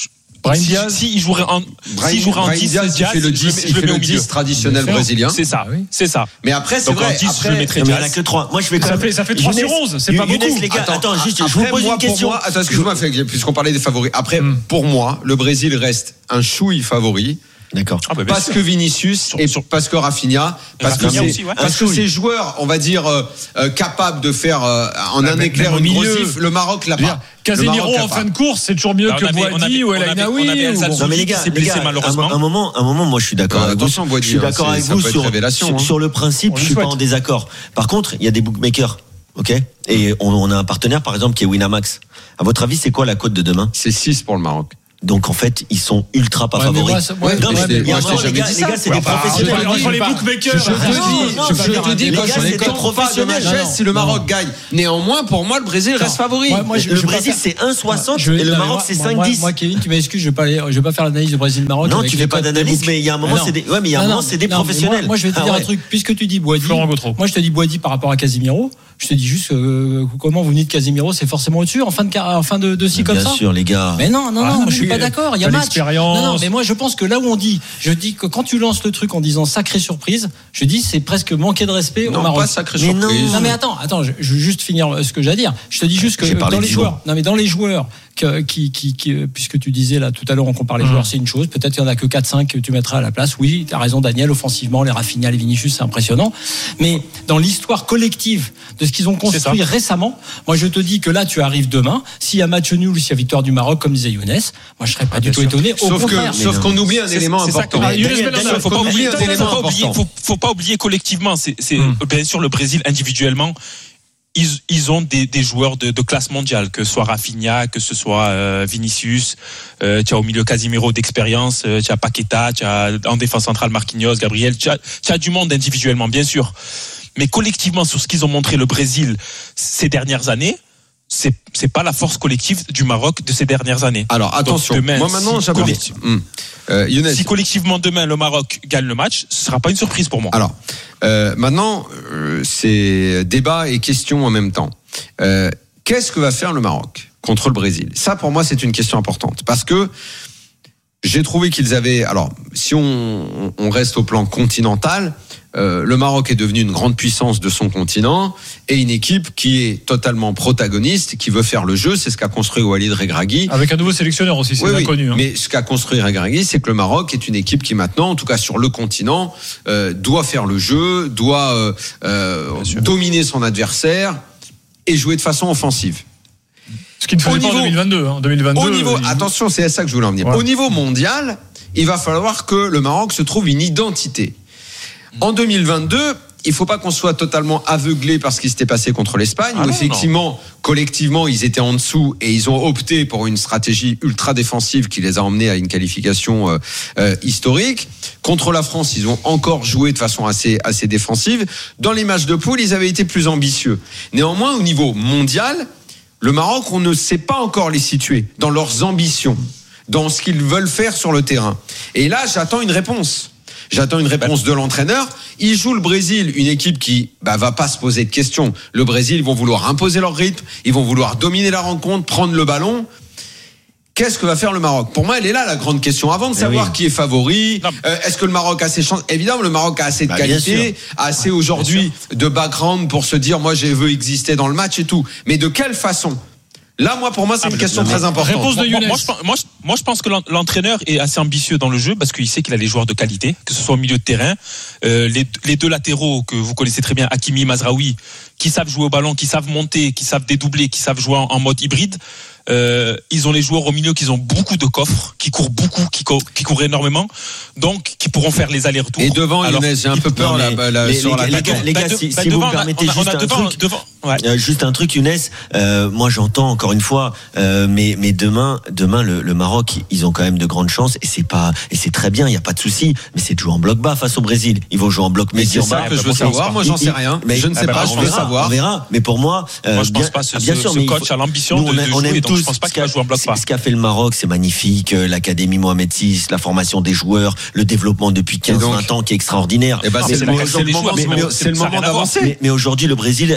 Brahim si, Diaz. si il jouerait en, Brahim, si il jouerait en Brahim dix, Diaz, Diaz, il fait le je le dix, mets- il je le fait mets le au milieu. dix traditionnel Bien sûr. brésilien. C'est ça, c'est ça. Mais après, c'est Donc vrai. en dix, après, je mettrais Non, mais il n'y en a Diaz. que trois. Moi, je vais quand Ça même. fait, ça fait trois Younes- sur onze, c'est pas Younes, beaucoup. les gars, Attends, attends, juste, je après, vous pose moi, une question. Pour moi, attends, excuse-moi, puisqu'on parlait des favoris. Après, Hmm. pour moi, le Brésil reste un chouille favori. D'accord. Ah bah, bien Parce sûr. que Vinicius et parce que Rafinha, parce que Rafinha c'est aussi, ouais. parce que ces joueurs, on va dire euh, euh, capables de faire euh, en Ah, un même- éclair même au une milieu. grosse gif, le Maroc l'a Je veux dire, pas. Casemiro Le Maroc l'a en pas. fin de course, c'est toujours mieux Bah, que on avait- on Boadi avait- ou on El avait- Ainaoui. on avait ou- Elsa bon. Non mais les qui gars, s'est les blessé gars, malheureusement. Un, un moment, un moment, moi je suis d'accord Euh, avec attention, vous. Boadi, Je suis hein, d'accord c'est- avec ça vous peut être sur, révélation, sur, hein. sur le principe. On Je le suis pas souhaite. en désaccord. Par contre, il y a des bookmakers, ok, et on, on a un partenaire par exemple qui est Winamax. À votre avis, c'est quoi la cote de demain? C'est six pour le Maroc. Donc en fait, ils sont ultra pas Ouais, mais favoris. moi, ça- ouais, non, ouais, mais mais il y a moi, je t'ai vraiment, les jamais gars, dit les ça. gars, c'est Ouais, des bah, professionnels. entre- entre les bookmakers, Je te Ah, dis, non, je non, te non, dis, les que gars, je c'est ne des tente pas de ma professionnels. chaise Non, si le non. Maroc gagne. Néanmoins, pour moi, le Brésil reste favori. Moi, moi, je- Le je vais pas Brésil, faire- c'est un soixante Je vais- et le non, mais Maroc, moi- c'est moi- cinq moi- dix. Moi, Kevin, tu m'excuses, je vais pas aller- je vais pas faire l'analyse du Brésil-Maroc. Non, avec tu les fais pas cotes des d'analyse, books. mais il y a un moment, Ah, non. c'est des, ouais, mais il y a un Non, moment, non, c'est des non, mais professionnels. Moi, moi, je vais te Ah dire un ouais. truc. Puisque tu dis Boadi, Florent Gautreau. moi, je te dis Boadi par rapport à Casemiro. Je te dis juste euh, comment vous dites Casemiro, c'est forcément au-dessus en fin de car- en fin de, de scie comme Bien ça. sûr, les gars. Mais non, non, Ah, non, non, je suis mais pas d'accord. Il y a t'as match. l'expérience. Non, non, mais moi, je pense que là où on dit, je dis que quand tu lances le truc en disant sacrée surprise, je dis c'est presque manquer de respect Non, au Maroc. pas sacrée Mais surprise. Non, non, mais attends, attends, je, je veux juste finir ce que j'ai à dire. Je te dis juste que J'ai parlé dans les d'Ivo. joueurs, non mais dans les joueurs que, qui, qui, qui, puisque tu disais là tout à l'heure on compare les Mmh. joueurs, c'est une chose. Peut-être qu'il y en a que quatre cinq que tu mettras à la place. Oui, tu as raison, Daniel. Offensivement, les Rafinha, les Vinicius, c'est impressionnant. Mais dans l'histoire collective de ce qu'ils ont construit récemment, moi je te dis que là tu arrives demain. S'il y a match nul ou s'il y a victoire du Maroc, comme disait Younes, moi je serais pas du tout étonné. Au Sauf contraire. que, sauf qu'on oublie un C'est- élément c'est ça important. que- Ah, Younes Daniel, Belhanda, Daniel, faut pas qu'on oublier, oublie un faut élément pas oublier, important. faut, faut pas oublier collectivement. C'est, c'est Mm. bien sûr le Brésil individuellement. Ils, ils ont des, des joueurs de, de classe mondiale, que ce soit Rafinha, que ce soit euh, Vinicius. Euh, tu as au milieu Casemiro d'expérience, euh, tu as Paqueta, tu as en défense centrale Marquinhos, Gabriel. Tu as, tu as du monde individuellement, bien sûr. Mais collectivement, sur ce qu'ils ont montré le Brésil ces dernières années, c'est c'est pas la force collective du Maroc de ces dernières années. Alors attention, Donc, demain, moi maintenant si, j'aborde. collecti- Hum. Euh, Younes. si collectivement demain le Maroc gagne le match, ce sera pas une surprise pour moi. Alors, euh, maintenant, euh, c'est débat et question en même temps. Euh, qu'est-ce que va faire le Maroc contre le Brésil? Ça, pour moi, c'est une question importante. Parce que j'ai trouvé qu'ils avaient... Alors, si on, on reste au plan continental, euh, le Maroc est devenu une grande puissance de son continent et une équipe qui est totalement protagoniste, qui veut faire le jeu. C'est ce qu'a construit Walid Regragui. Avec un nouveau sélectionneur aussi, c'est Oui, bien oui. connu. Hein. Mais ce qu'a construit Regragui, c'est que le Maroc est une équipe qui maintenant, en tout cas sur le continent, euh, doit faire le jeu, doit euh, euh, dominer son adversaire et jouer de façon offensive. Ce qui ne faisait Au pas niveau- en deux mille vingt-deux. Hein. deux mille vingt-deux Au niveau, il- attention, c'est à ça que je voulais en venir. Ouais. Au niveau mondial, il va falloir que le Maroc se trouve une identité. En deux mille vingt-deux, il faut pas qu'on soit totalement aveuglé par ce qui s'était passé contre l'Espagne, Ah où non, effectivement, collectivement, ils étaient en dessous et ils ont opté pour une stratégie ultra défensive qui les a emmenés à une qualification euh, euh, historique. Contre la France, ils ont encore joué de façon assez, assez défensive. Dans les matchs de poule, ils avaient été plus ambitieux. Néanmoins, au niveau mondial, le Maroc, on ne sait pas encore les situer dans leurs ambitions, dans ce qu'ils veulent faire sur le terrain. Et là, j'attends une réponse. J'attends une réponse de l'entraîneur. Il joue le Brésil, une équipe qui bah, va pas se poser de questions. Le Brésil, ils vont vouloir imposer leur rythme, ils vont vouloir dominer la rencontre, prendre le ballon. Qu'est-ce que va faire le Maroc? Pour moi, elle est là la grande question. Avant de savoir oui. qui est favori, euh, est-ce que le Maroc a ses chances? Évidemment, le Maroc a assez de Bah, bien qualité, sûr. a assez aujourd'hui de background pour se dire, moi, je veux exister dans le match et tout. Mais de quelle façon? Là, moi, pour moi, c'est Ah, une mais question le- très importante. Réponse de Moi, Younes. moi, je, pense- moi, je, moi, je pense que l'en- l'entraîneur est assez ambitieux dans le jeu parce qu'il sait qu'il a les joueurs de qualité, que ce soit au milieu de terrain. Euh, les, les deux latéraux que vous connaissez très bien, Hakimi, Mazraoui, qui savent jouer au ballon, qui savent monter, qui savent dédoubler, qui savent jouer en, en mode hybride. Euh, ils ont les joueurs au milieu qui ont beaucoup de coffres, qui courent beaucoup, qui, courent, qui courent énormément, donc qui pourront faire les allers-retours. Et devant, Alors, Younes, j'ai un peu peur Non, là, mais là, les- sur les- la les gars, les gars, Bah, si, bah, si devant, vous me permettez on a- on juste a un devant- truc. devant- ouais. Euh, juste un truc, Younes. Euh, moi, j'entends encore une fois, euh, mais mais demain, demain, le, le Maroc, ils ont quand même de grandes chances et c'est pas et c'est très bien, il y a pas de souci. Mais c'est de jouer en bloc bas face au Brésil. Ils vont jouer en bloc Mais médian c'est ça bas. que je veux moi, je pense savoir. pas. Moi, j'en Il- sais rien. Mais Je ne sais ah bah, pas. on Je veux verra, savoir. On verra. Mais pour moi, euh, Moi, je pense bien, pas. Ce, bien ce- sûr, ce mais il coach faut- a l'ambition nous, de, on, a- de on jouer, aime donc tous je pense pas ce qu'il va qu'a- jouer en bloc ce- bas. ce qu'a fait le Maroc, c'est magnifique. euh, L'Académie Mohamed six, la formation des joueurs, le développement depuis quinze vingt ans qui est extraordinaire. Eh ben, Mais c'est moi, le- c'est le aujourd'hui- moment- mais- mais- c'est le ça a moment rien à voir. d'avancer. mais, mais aujourd'hui, le Brésil est en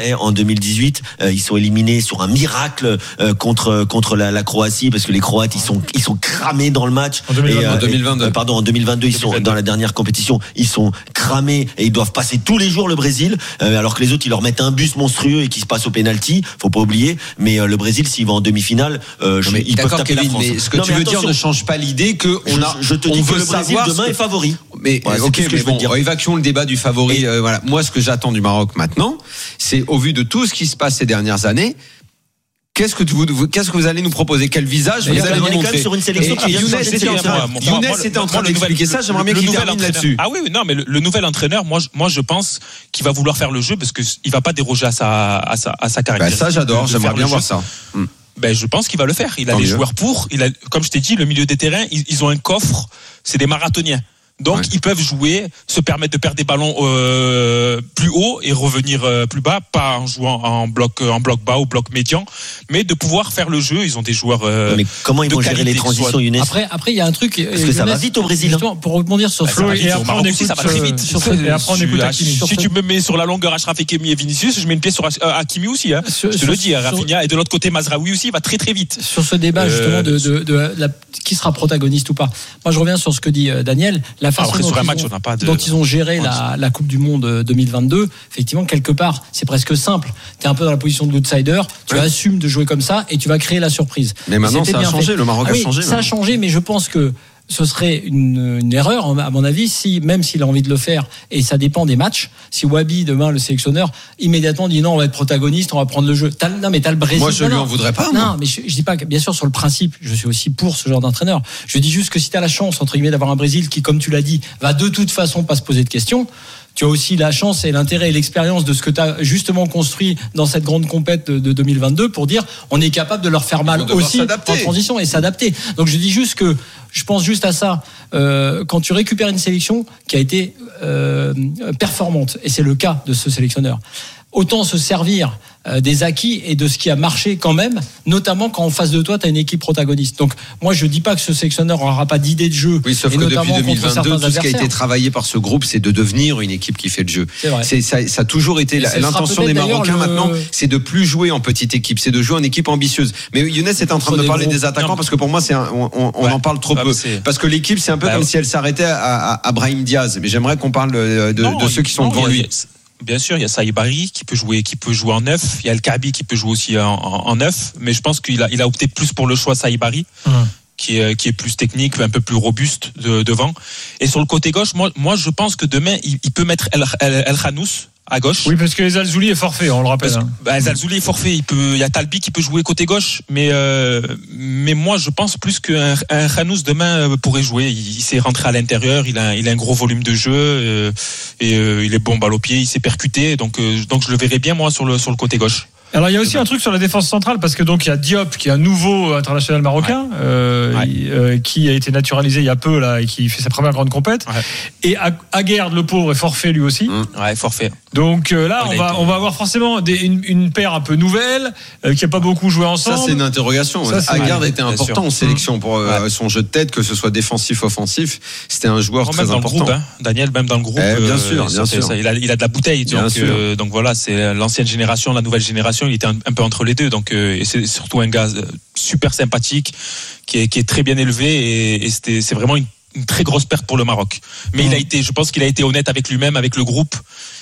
mille dix-huit, euh, ils sont éliminés sur un miracle euh, contre contre la, la Croatie parce que les Croates ils sont ils sont cramés dans le match. En deux mille vingt-deux. Et, euh, En deux mille vingt-deux. euh, pardon, en deux mille vingt-deux, ils sont dans la dernière compétition, ils sont cramés et ils doivent passer tous les jours le Brésil, euh, alors que les autres ils leur mettent un bus monstrueux et qui se passe au penalty. Faut pas oublier. Mais euh, le Brésil, s'il va en demi-finale, euh, je, ils peuvent taper Kevin, la France. mais ce que Non, tu mais veux attention, dire ne change pas l'idée que on a. je, je te on dis que veut le Brésil savoir demain ce que- est favori. Mais Voilà, c'est ok, tout ce que mais je veux bon, dire. évacuons le débat du favori. Euh, voilà, moi, ce que j'attends du Maroc maintenant, c'est au vu de tout ce qui se passe ces dernières années. Qu'est-ce que vous, vous- qu'est-ce que vous allez nous proposer? Quel visage Mais vous allez on est nous quand même montrer? sur une sélection Et- qui et vient de Younes changer de était en sélection. train, Moi, Younes moi, le- était en train moi, le nouvel- d'expliquer ça. J'aimerais bien le qu'il nouvel termine entraîneur- là-dessus. Ah oui, oui, non, mais le, le nouvel entraîneur, moi, je, moi, je pense qu'il va vouloir faire le jeu parce que il va pas déroger à sa, à sa, à sa Ben, caractéristique. ça, j'adore. de- de J'aimerais faire bien le voir jeu. ça. Hmm. Ben, je pense qu'il va le faire. Il a Tant les mieux. joueurs pour. Il a, comme je t'ai dit, le milieu des terrains, ils, ils ont un coffre. C'est des marathoniens. Donc, Ouais. ils peuvent jouer, se permettre de perdre des ballons euh, plus haut et revenir euh, plus bas, pas en jouant en bloc, en bloc bas ou bloc médian, mais de pouvoir faire le jeu. Ils ont des joueurs. Euh, Mais comment ils de vont gérer qualité, les transitions, soit- Younes? Après, après, il y a un truc. Parce que ça va vite au Brésil, Justement, pour rebondir sur Bah, ça va Flo, vite, et au après Maroc on aussi, écoute ça va très euh, vite. sur ce- et après on Si- écoute ah, Hakimi. Si tu me mets sur la longueur Achraf Hakimi et Vinicius, je mets une pièce sur Ach- Hakimi aussi. Hein. Sur- je te sur- le dis, hein, sur- Rafinha. Et de l'autre côté, Mazraoui aussi, il va très très vite. Sur ce débat Euh, justement de, de, de la, qui sera protagoniste ou pas. Moi, je reviens sur ce que dit euh, Daniel. La façon Après, dont, sur un ils match, ont, on n'a pas de- dont ils ont géré la, la Coupe du Monde euh, deux mille vingt-deux, effectivement, quelque part, c'est presque simple. Tu es un peu dans la position de l'outsider, tu Ouais. assumes de jouer comme ça et tu vas créer la surprise. Mais Et maintenant, c'était ça a bien changé. fait. Le Maroc Ah a oui, changé, Ça a maintenant. changé, mais je pense que ce serait une, une erreur, à mon avis, si, même s'il a envie de le faire, et ça dépend des matchs, si Wabi, demain, le sélectionneur, immédiatement dit non, on va être protagoniste, on va prendre le jeu. T'as, non, mais t'as le Brésil. Moi, je Non, lui non. en voudrais pas, Non, moi. mais je, je dis pas que, bien sûr, sur le principe, je suis aussi pour ce genre d'entraîneur. Je dis juste que si t'as la chance, entre guillemets, d'avoir un Brésil qui, comme tu l'as dit, va de toute façon pas se poser de questions, tu as aussi la chance et l'intérêt et l'expérience de ce que tu as justement construit dans cette grande compète de, de deux mille vingt-deux pour dire on est capable de leur faire mal Ils vont devoir aussi s'adapter. en transition et s'adapter. Donc je dis juste que je pense juste à ça. Euh, quand tu récupères une sélection qui a été euh, performante, et c'est le cas de ce sélectionneur, autant se servir euh, des acquis et de ce qui a marché quand même, notamment quand en face de toi, tu as une équipe protagoniste. Donc moi, je dis pas que ce sélectionneur n'aura pas d'idée de jeu. Oui, sauf et que depuis notamment deux mille contre vingt-deux, certains tout ce qui a été adversaires. travaillé par ce groupe, c'est de devenir une équipe qui fait le jeu. C'est vrai. C'est, ça, ça a toujours été Et la- ce sera l'intention des peut-être Marocains d'ailleurs le- maintenant, c'est de plus jouer en petite équipe, c'est de jouer en équipe ambitieuse. Mais Younes est en train de Des parler gros- des attaquants Non, parce que pour moi, c'est un- on, on- on Ouais. en parle trop Ah, peu. mais c'est- Parce que l'équipe, c'est un peu Bah, comme ouais. si elle s'arrêtait à, à, à Brahim Diaz. Mais j'aimerais qu'on parle de, de, Non, de ceux qui sont non, devant il y a- lui. il y a- Bien sûr, il y a Saïbari qui peut jouer, qui peut jouer en neuf. Il y a El Kaabi qui peut jouer aussi en, en, en neuf. Mais je pense qu'il a, il a opté plus pour le choix Saïbari, Hum. qui est, qui est plus technique, un peu plus robuste de, devant. Et sur le côté gauche, moi, moi, je pense que demain, il, il peut mettre El, El, El Khanous à gauche. Oui, parce que les Alzouli est forfait, on le rappelle. Parce que, hein. bah, Zalzouli est forfait. Il peut, il y a Talbi qui peut jouer côté gauche, mais euh, mais moi je pense plus qu'un un Khanous demain euh, pourrait jouer. Il, il sait rentrer à l'intérieur. Il a, il a un gros volume de jeu euh, et euh, il est bon balle au pied. Il sait percuter. Donc euh, donc je le verrai bien moi sur le sur le côté gauche. Alors il y a aussi un truc sur la défense centrale parce que donc il y a Diop qui est un nouveau international marocain euh, Ouais. il- euh, qui a été naturalisé il y a peu là et qui fait sa première grande compète. Ouais. Et Ag- Aguerd le pauvre est forfait lui aussi. Ouais, forfait. Donc euh, là Ouais, on il a va été- on va avoir forcément des, une, une paire un peu nouvelle euh, qui a pas beaucoup joué ensemble. Ça, c'est une interrogation. Ça, c'est- Aguerd Ouais, était bien important sûr. en sélection pour euh, Ouais. son jeu de tête, que ce soit défensif, offensif. C'était un joueur Oh, très même dans important. le groupe, hein. Daniel, même dans le groupe. Eh, bien euh, sûr, ça bien fait sûr. ça. Il, a, il a de la bouteille. Bien Donc, sûr. euh, donc voilà, c'est l'ancienne génération, la nouvelle génération. Il était un, un peu entre les deux. Donc euh, et c'est surtout un gars euh, super sympathique, qui est, qui est très bien élevé et, et c'était, c'est vraiment une, une très grosse perte pour le Maroc. Mais il a été, je pense qu'il a été honnête avec lui-même, avec le groupe.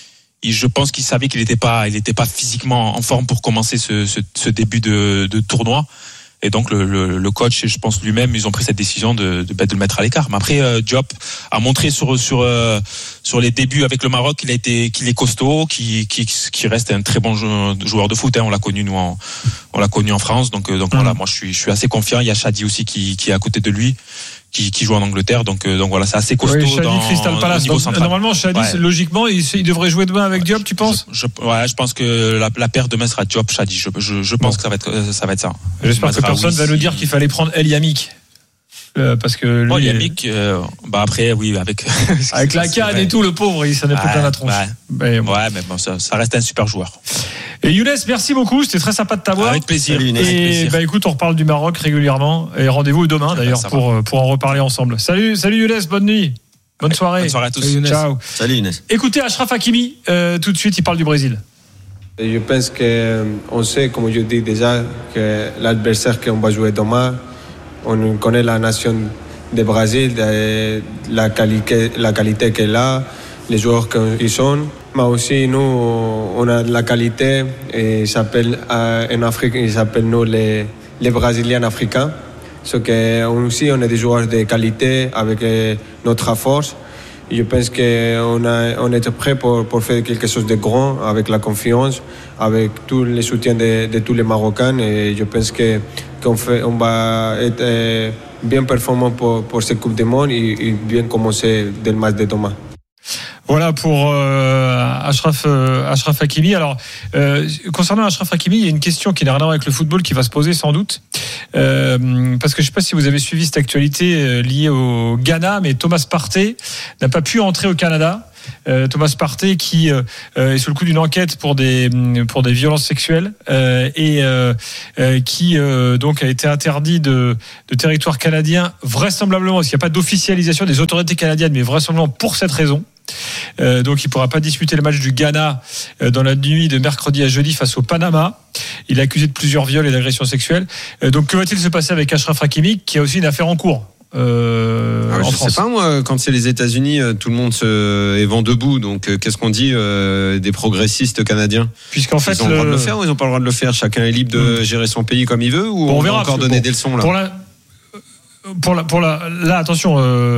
Et je pense qu'il savait qu'il n'était pas, il n'était pas physiquement en forme pour commencer ce, ce, ce début de, de tournoi. Et donc le, le, le coach et je pense lui-même, ils ont pris cette décision de, de, de le mettre à l'écart. Mais après, euh, Diop a montré sur sur euh, sur les débuts avec le Maroc qu'il a été, qu'il est costaud, qu'il qui qui reste un très bon joueur de foot. Hein. On l'a connu nous, en, on l'a connu en France. Donc donc mmh. voilà, moi je suis je suis assez confiant. Il y a Shadi aussi qui qui est à côté de lui. Qui, qui joue en Angleterre, donc donc voilà, c'est assez costaud. Oui, Shadi, dans Crystal Palace. au niveau Donc, central. normalement, Shadi, Ouais. logiquement, il, il devrait jouer demain avec Diop, tu penses? je, je, ouais, je pense que la, la paire demain sera Diop, Shadi. Je, je, je pense bon. que ça va être ça va être ça. J'espère que personne va nous dire qu'il fallait prendre El Yamik. Euh, parce que lui, oh, Yamik, euh, bah après oui avec avec la canne et tout, le pauvre, il s'en est pris plein la tronche. Ouais, mais, bon. ouais, mais bon, ça, ça reste un super joueur. Et Younes, merci beaucoup, c'était très sympa de t'avoir. Avec plaisir. Et avec plaisir. bah écoute, on reparle du Maroc régulièrement et rendez-vous demain d'ailleurs pour pour en reparler ensemble. Salut, salut Younes, bonne nuit. Bonne soirée. Bonne soirée à tous. Salut, Ciao. Salut Younes. Écoutez Achraf Hakimi, euh, tout de suite, il parle du Brésil. Je pense qu'on sait, comme je dis déjà, que l'adversaire qu'on va jouer demain, on connaît la nation du Brésil, la qualité, la qualité qu'elle a, les joueurs qu'ils sont. Mais aussi, nous, on a de la qualité, et il s'appelle, en Afrique, ils s'appellent nous les, les Brésiliens africains. So que aussi, on a des joueurs de qualité avec notre force. Je pense qu'on a, on est prêt pour, pour faire quelque chose de grand, avec la confiance, avec tout le soutien de, de tous les Marocains. Et je pense que, qu'on fait, on va être bien performant pour, pour cette Coupe du Monde et, et bien commencer dès le match de demain. Voilà pour euh, Achraf, euh, Achraf Hakimi. Alors, euh, concernant Achraf Hakimi, il y a une question qui n'a rien à voir avec le football qui va se poser sans doute. Euh, parce que je ne sais pas si vous avez suivi cette actualité euh, liée au Ghana, mais Thomas Partey n'a pas pu entrer au Canada. Euh, Thomas Partey qui euh, est sous le coup d'une enquête pour des pour des violences sexuelles euh, et euh, euh, qui euh, donc a été interdit de, de territoire canadien vraisemblablement parce qu'il n'y a pas d'officialisation des autorités canadiennes, mais vraisemblablement pour cette raison. Euh, donc il ne pourra pas disputer le match du Ghana euh, dans la nuit de mercredi à jeudi face au Panama. Il est accusé de plusieurs viols et d'agressions sexuelles. Euh, donc que va-t-il se passer avec Achraf Hakimi qui a aussi une affaire en cours? Euh, ah, en je France. sais pas moi, quand c'est les États-Unis, tout le monde se est vent debout. Donc euh, qu'est-ce qu'on dit euh, des progressistes canadiens? Puisqu'en fait, ils ont le droit de le faire ou ils n'ont pas le droit de le faire? Chacun est libre de mmh. gérer son pays comme il veut, ou bon, on, on va encore donner pour, des leçons là? Pour la, pour la, pour la, là, attention,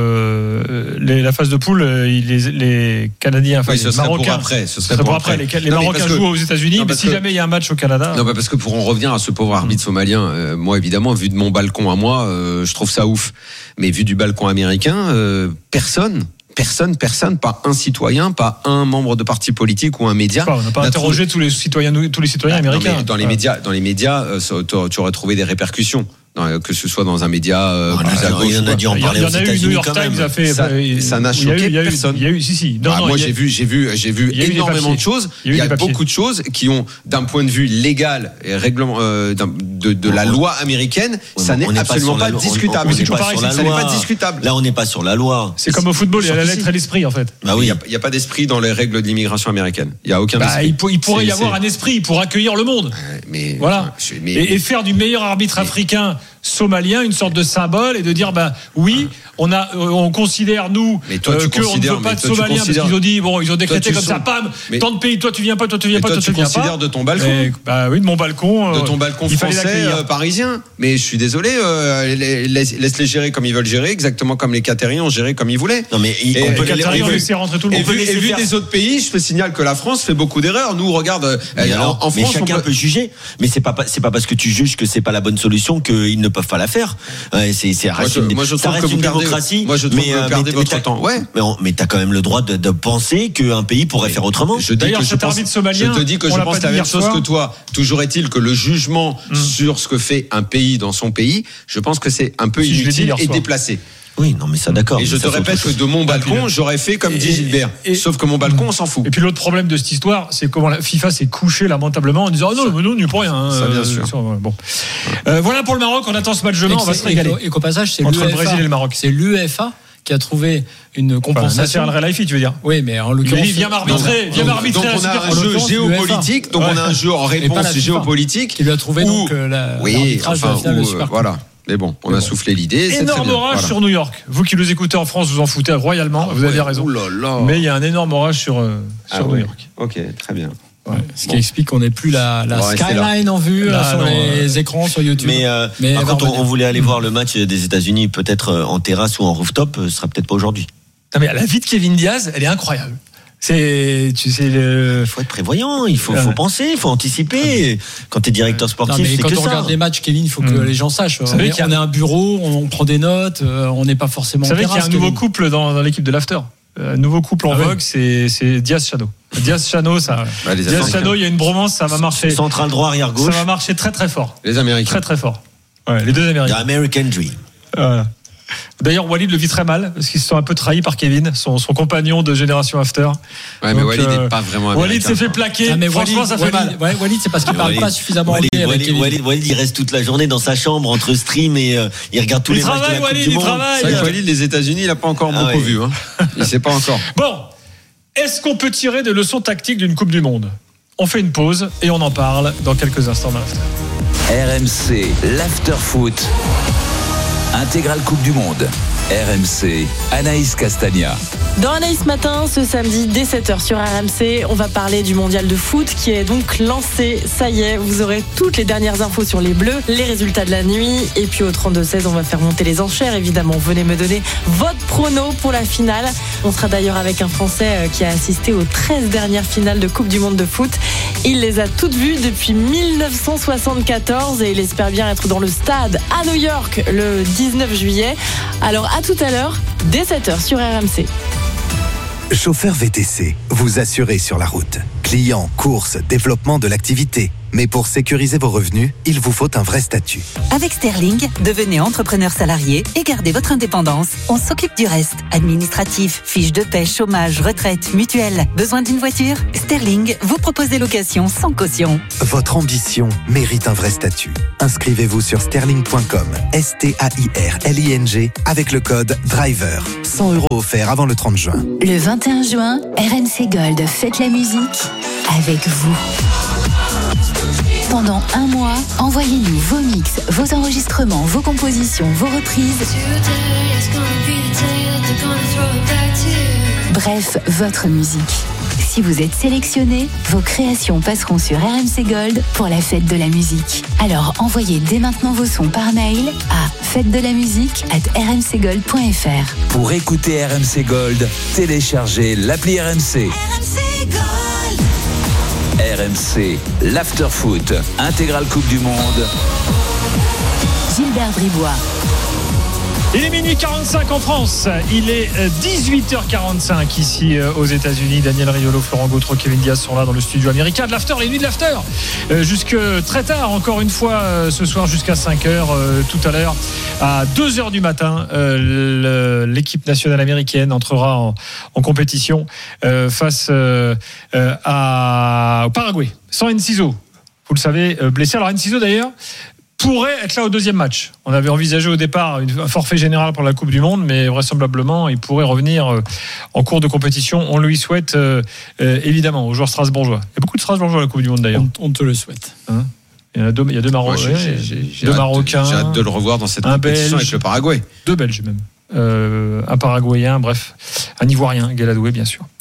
euh, les, la phase de poule, les, les Canadiens, enfin oui, ce les serait Marocains, pour après. Ce serait pour, pour après. après. Les, les non, Marocains jouent aux États-Unis, non, mais si que, jamais il y a un match au Canada. Non, bah parce que pour en revenir à ce pauvre arbitre somalien, euh, moi évidemment, vu de mon balcon à moi, euh, je trouve ça ouf. Mais vu du balcon américain, euh, personne. Personne, personne, pas un citoyen, pas un membre de parti politique ou un média. Pas, on n'a pas interrogé trouvé... tous les citoyens, tous les citoyens ah, américains. Non, dans les médias, dans les médias, euh, ça, tu aurais trouvé des répercussions. Non, que ce soit dans un média euh, oh, plus à gauche. Il y en a dit en parler aux États-Unis. New York Times a fait. Ça, ça n'a choqué il y a eu, personne. Il y a eu, si, si. Non, ah, non, moi, j'ai vu, j'ai vu, j'ai vu énormément de choses. Il y a, il y a beaucoup de choses qui ont, d'un point de vue légal et règlement euh, de, de la loi américaine, ouais, ça n'est absolument pas, pas discutable. C'est pareil, ça n'est pas discutable. Là, on n'est pas sur la loi. C'est comme au football, il y a la lettre et l'esprit, en fait. Bah oui, il n'y a pas d'esprit dans les règles de l'immigration américaine. Il n'y a aucun esprit. Il pourrait y avoir un esprit pour accueillir le monde. Mais voilà. Et faire du meilleur arbitre africain somalien une sorte de symbole et de dire bah oui on a on considère nous euh, qu'on ne veut pas de Somaliens parce qu'ils ont dit bon ils ont décrété comme ça pam tant de pays toi tu viens pas toi tu viens pas toi tu viens pas. Tu considères de ton balcon et, bah oui de mon balcon de ton balcon français euh, parisien mais je suis désolé euh, laisse, laisse les gérer comme ils veulent gérer exactement comme les Qatariens ont géré comme ils voulaient. Non mais et, on peut les laisser rentrer tout le monde. Et vu des autres pays je te signale que la France fait beaucoup d'erreurs. Nous regarde en France chacun peut juger mais c'est pas c'est pas parce que tu juges que c'est pas la bonne solution qu'ils ne peuvent pas la faire. Ouais, c'est, c'est moi, je, moi, je ça reste une démocratie. Moi, je trouve mais, que vous perdez mais, votre mais temps. Ouais. Mais, on, mais t'as quand même le droit de, de penser qu'un pays pourrait mais, faire autrement. Je dis que je, pense, somalien, je te dis que je pense la même chose soir. que toi. Toujours est-il que le jugement mmh. sur ce que fait un pays dans son pays, je pense que c'est un peu si inutile et déplacé. Oui, non, mais ça, d'accord. Et je te répète que de mon balcon, j'aurais fait comme dit Gilbert. Sauf que mon balcon, on s'en fout. Et puis l'autre problème de cette histoire, c'est comment la FIFA s'est couchée lamentablement en disant oh non, mais non, on n'y pour rien. Ça, bien sûr. Bon. Euh, voilà pour le Maroc, on attend ce match demain, on va se régaler. Et qu'au passage, c'est entre le Brésil et le Maroc. C'est l'U E F A qui a trouvé une compensation. Nasser Al-Khelaifi, tu veux dire? Oui, mais en l'occurrence. Il vient m'arbitrer, viens m'arbitrer. Donc on a un jeu géopolitique, donc on a un jeu en réponse géopolitique. Qui lui a trouvé donc l'arbitrage de la finale de Super Coupe. Voilà. Mais bon, on a bon. soufflé l'idée. Énorme c'est orage voilà. sur New York. Vous qui nous écoutez en France, vous en foutez royalement. Ah vous ouais, avez raison. Là là. Mais il y a un énorme orage sur, euh, sur ah New ouais. York. Ok, très bien. Ouais, ce bon. qui explique qu'on n'ait plus la, la skyline en vue là, là, sur non, les euh... écrans sur YouTube. Mais, euh, Mais par contre, on, on voulait aller voir le match des États-Unis, peut-être en terrasse ou en rooftop, ce sera peut-être pas aujourd'hui. Non, mais la vie de Kevin Diaz, elle est incroyable. C'est, tu sais, le... il faut être prévoyant, il faut, faut penser, il faut anticiper. Quand tu es directeur sportif, non, mais c'est quand que on ça. regarde les matchs, Kevin, il faut que mmh. les gens sachent. On, est, on a un bureau, on prend des notes, on n'est pas forcément. Vous savez qu'il y a un Kevin. nouveau couple dans, dans l'équipe de l'After. Un nouveau couple en ah vogue, oui. c'est, c'est Diaz Chano. Diaz Chano, ça. Bah, Diaz Chano, il y a une bromance, ça va marcher. Central droit, arrière gauche. Ça va marcher très très fort. Les Américains. Très très fort. Ouais, les deux Américains. The American Dream. Voilà. D'ailleurs, Walid le vit très mal parce qu'ils se sont un peu trahis par Kevin, son, son compagnon de Génération After. Ouais, mais Donc, Walid n'est euh, pas vraiment américain. Walid s'est fait plaquer. Ah, mais Franchement, Walid, ça fait Walid, mal. Ouais, Walid, c'est parce qu'il ne parle Walid, pas suffisamment Walid, anglais Walid, avec Kevin. Walid, Walid, il reste toute la journée dans sa chambre entre stream et euh, il regarde tous il les matchs de la Walid, Coupe du Monde. C'est vrai que Walid, les États-Unis, il n'a pas encore ah, beaucoup ouais. vu. Hein. Il ne sait pas encore. Bon, est-ce qu'on peut tirer des leçons tactiques d'une Coupe du Monde ? On fait une pause et on en parle dans quelques instants dans l'after. R M C, l'after-foot, intégrale Coupe du Monde. R M C, Anaïs Castagna. Dans Anaïs Matin, ce samedi dès sept heures sur R M C, on va parler du mondial de foot qui est donc lancé. Ça y est, vous aurez toutes les dernières infos sur les Bleus, les résultats de la nuit. Et puis au trente-deux seize, on va faire monter les enchères. Évidemment, venez me donner votre prono pour la finale. On sera d'ailleurs avec un Français qui a assisté aux treize dernières finales de Coupe du Monde de foot. Il les a toutes vues depuis dix-neuf cent soixante-quatorze et il espère bien être dans le stade à New York le dix-neuf juillet. Alors à tout à l'heure, dès sept heures sur R M C. Chauffeur V T C, vous assurez sur la route. Clients, courses, développement de l'activité. Mais pour sécuriser vos revenus, il vous faut un vrai statut. Avec Sterling, devenez entrepreneur salarié et gardez votre indépendance. On s'occupe du reste. Administratif, fiches de paie, chômage, retraite, mutuelle. Besoin d'une voiture ? Sterling vous propose des locations sans caution. Votre ambition mérite un vrai statut. Inscrivez-vous sur sterling point com, S T A I R L I N G, avec le code DRIVER. cent euros offerts avant le trente juin. Le vingt et un juin, R M C Gold fête la musique avec vous. Pendant un mois, envoyez-nous vos mix, vos enregistrements, vos compositions, vos reprises. Bref, votre musique. Si vous êtes sélectionné, vos créations passeront sur R M C Gold pour la fête de la musique. Alors envoyez dès maintenant vos sons par mail à fête de la musique arobase r m c gold point f r. Pour écouter R M C Gold, téléchargez l'appli R M C. R M C Gold. R M C, l'after-foot, intégrale Coupe du Monde. Gilbert Bribois. Il est minuit quarante-cinq en France, il est dix-huit heures quarante-cinq ici aux États-Unis. Daniel Riolo, Florent Gautreau, Kevin Diaz sont là dans le studio américain de l'after, les nuits de l'after. Euh, jusque très tard, encore une fois, euh, ce soir jusqu'à cinq heures, euh, tout à l'heure, à deux heures du matin, euh, le, l'équipe nationale américaine entrera en, en compétition euh, face euh, euh, à, au Paraguay, sans Enciso. Vous le savez, euh, blessé. Alors Enciso d'ailleurs pourrait être là au deuxième match. On avait envisagé au départ un forfait général pour la Coupe du Monde, mais vraisemblablement, il pourrait revenir en cours de compétition. On lui souhaite euh, euh, évidemment aux joueurs strasbourgeois. Il y a beaucoup de strasbourgeois à la Coupe du Monde d'ailleurs. On, on te le souhaite. Hein, il y en a deux, il y a deux, Maro- ouais, j'ai, j'ai, j'ai, j'ai deux Marocains. J'ai hâte de le revoir dans cette compétition Belge, avec le Paraguay. Deux Belges même. Euh, un Paraguayen, bref. Un Ivoirien, Galadoué bien sûr.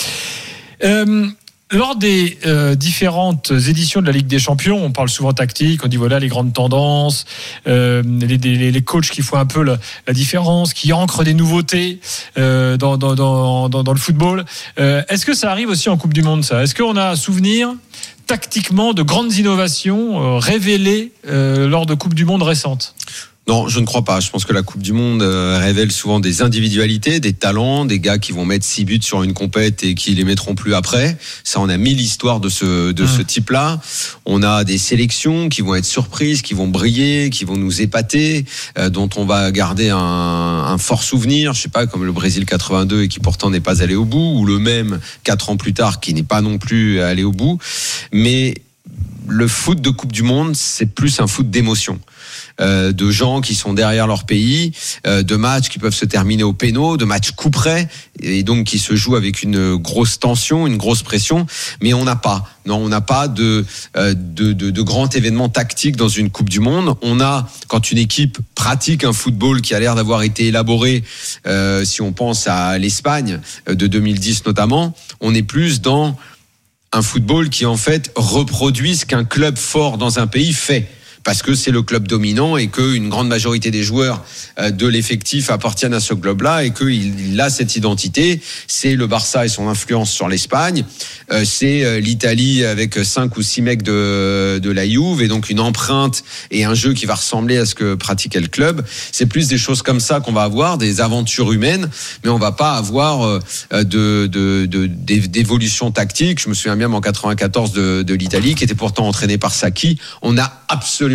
Euh, Lors des euh, différentes éditions de la Ligue des Champions, on parle souvent tactique, on dit voilà les grandes tendances, euh, les, les, les coachs qui font un peu la, la différence, qui ancrent des nouveautés euh, dans, dans, dans, dans, dans le football. Euh, est-ce que ça arrive aussi en Coupe du Monde, ça ? Est-ce qu'on a souvenir tactiquement de grandes innovations euh, révélées euh, lors de Coupes du Monde récentes ? Non, je ne crois pas. Je pense que la Coupe du Monde euh, révèle souvent des individualités, des talents, des gars qui vont mettre six buts sur une compète et qui les mettront plus après. Ça, on a mille histoires de ce de mmh. ce type-là. On a des sélections qui vont être surprises, qui vont briller, qui vont nous épater, euh, dont on va garder un, un fort souvenir. Je sais pas, comme le Brésil quatre-vingt-deux et qui pourtant n'est pas allé au bout, ou le même quatre ans plus tard qui n'est pas non plus allé au bout. Mais le foot de Coupe du Monde, c'est plus un foot d'émotion. Euh, de gens qui sont derrière leur pays, euh, de matchs qui peuvent se terminer au péno, de matchs coup près, et donc qui se jouent avec une grosse tension, une grosse pression. Mais on n'a pas, non, on n'a pas de, euh, de, de, de grand événement tactique dans une Coupe du Monde. On a, quand une équipe pratique un football qui a l'air d'avoir été élaboré, euh, si on pense à l'Espagne de deux mille dix notamment, on est plus dans un football qui en fait reproduit ce qu'un club fort dans un pays fait. Parce que c'est le club dominant et qu'une grande majorité des joueurs de l'effectif appartiennent à ce club-là et qu'il a cette identité. C'est le Barça et son influence sur l'Espagne. C'est l'Italie avec cinq ou six mecs de, de la Juve et donc une empreinte et un jeu qui va ressembler à ce que pratiquait le club. C'est plus des choses comme ça qu'on va avoir, des aventures humaines, mais on va pas avoir de, de, de, d'évolution tactique. Je me souviens bien en quatre-vingt-quatorze de, de l'Italie qui était pourtant entraînée par Sacchi. On a absolument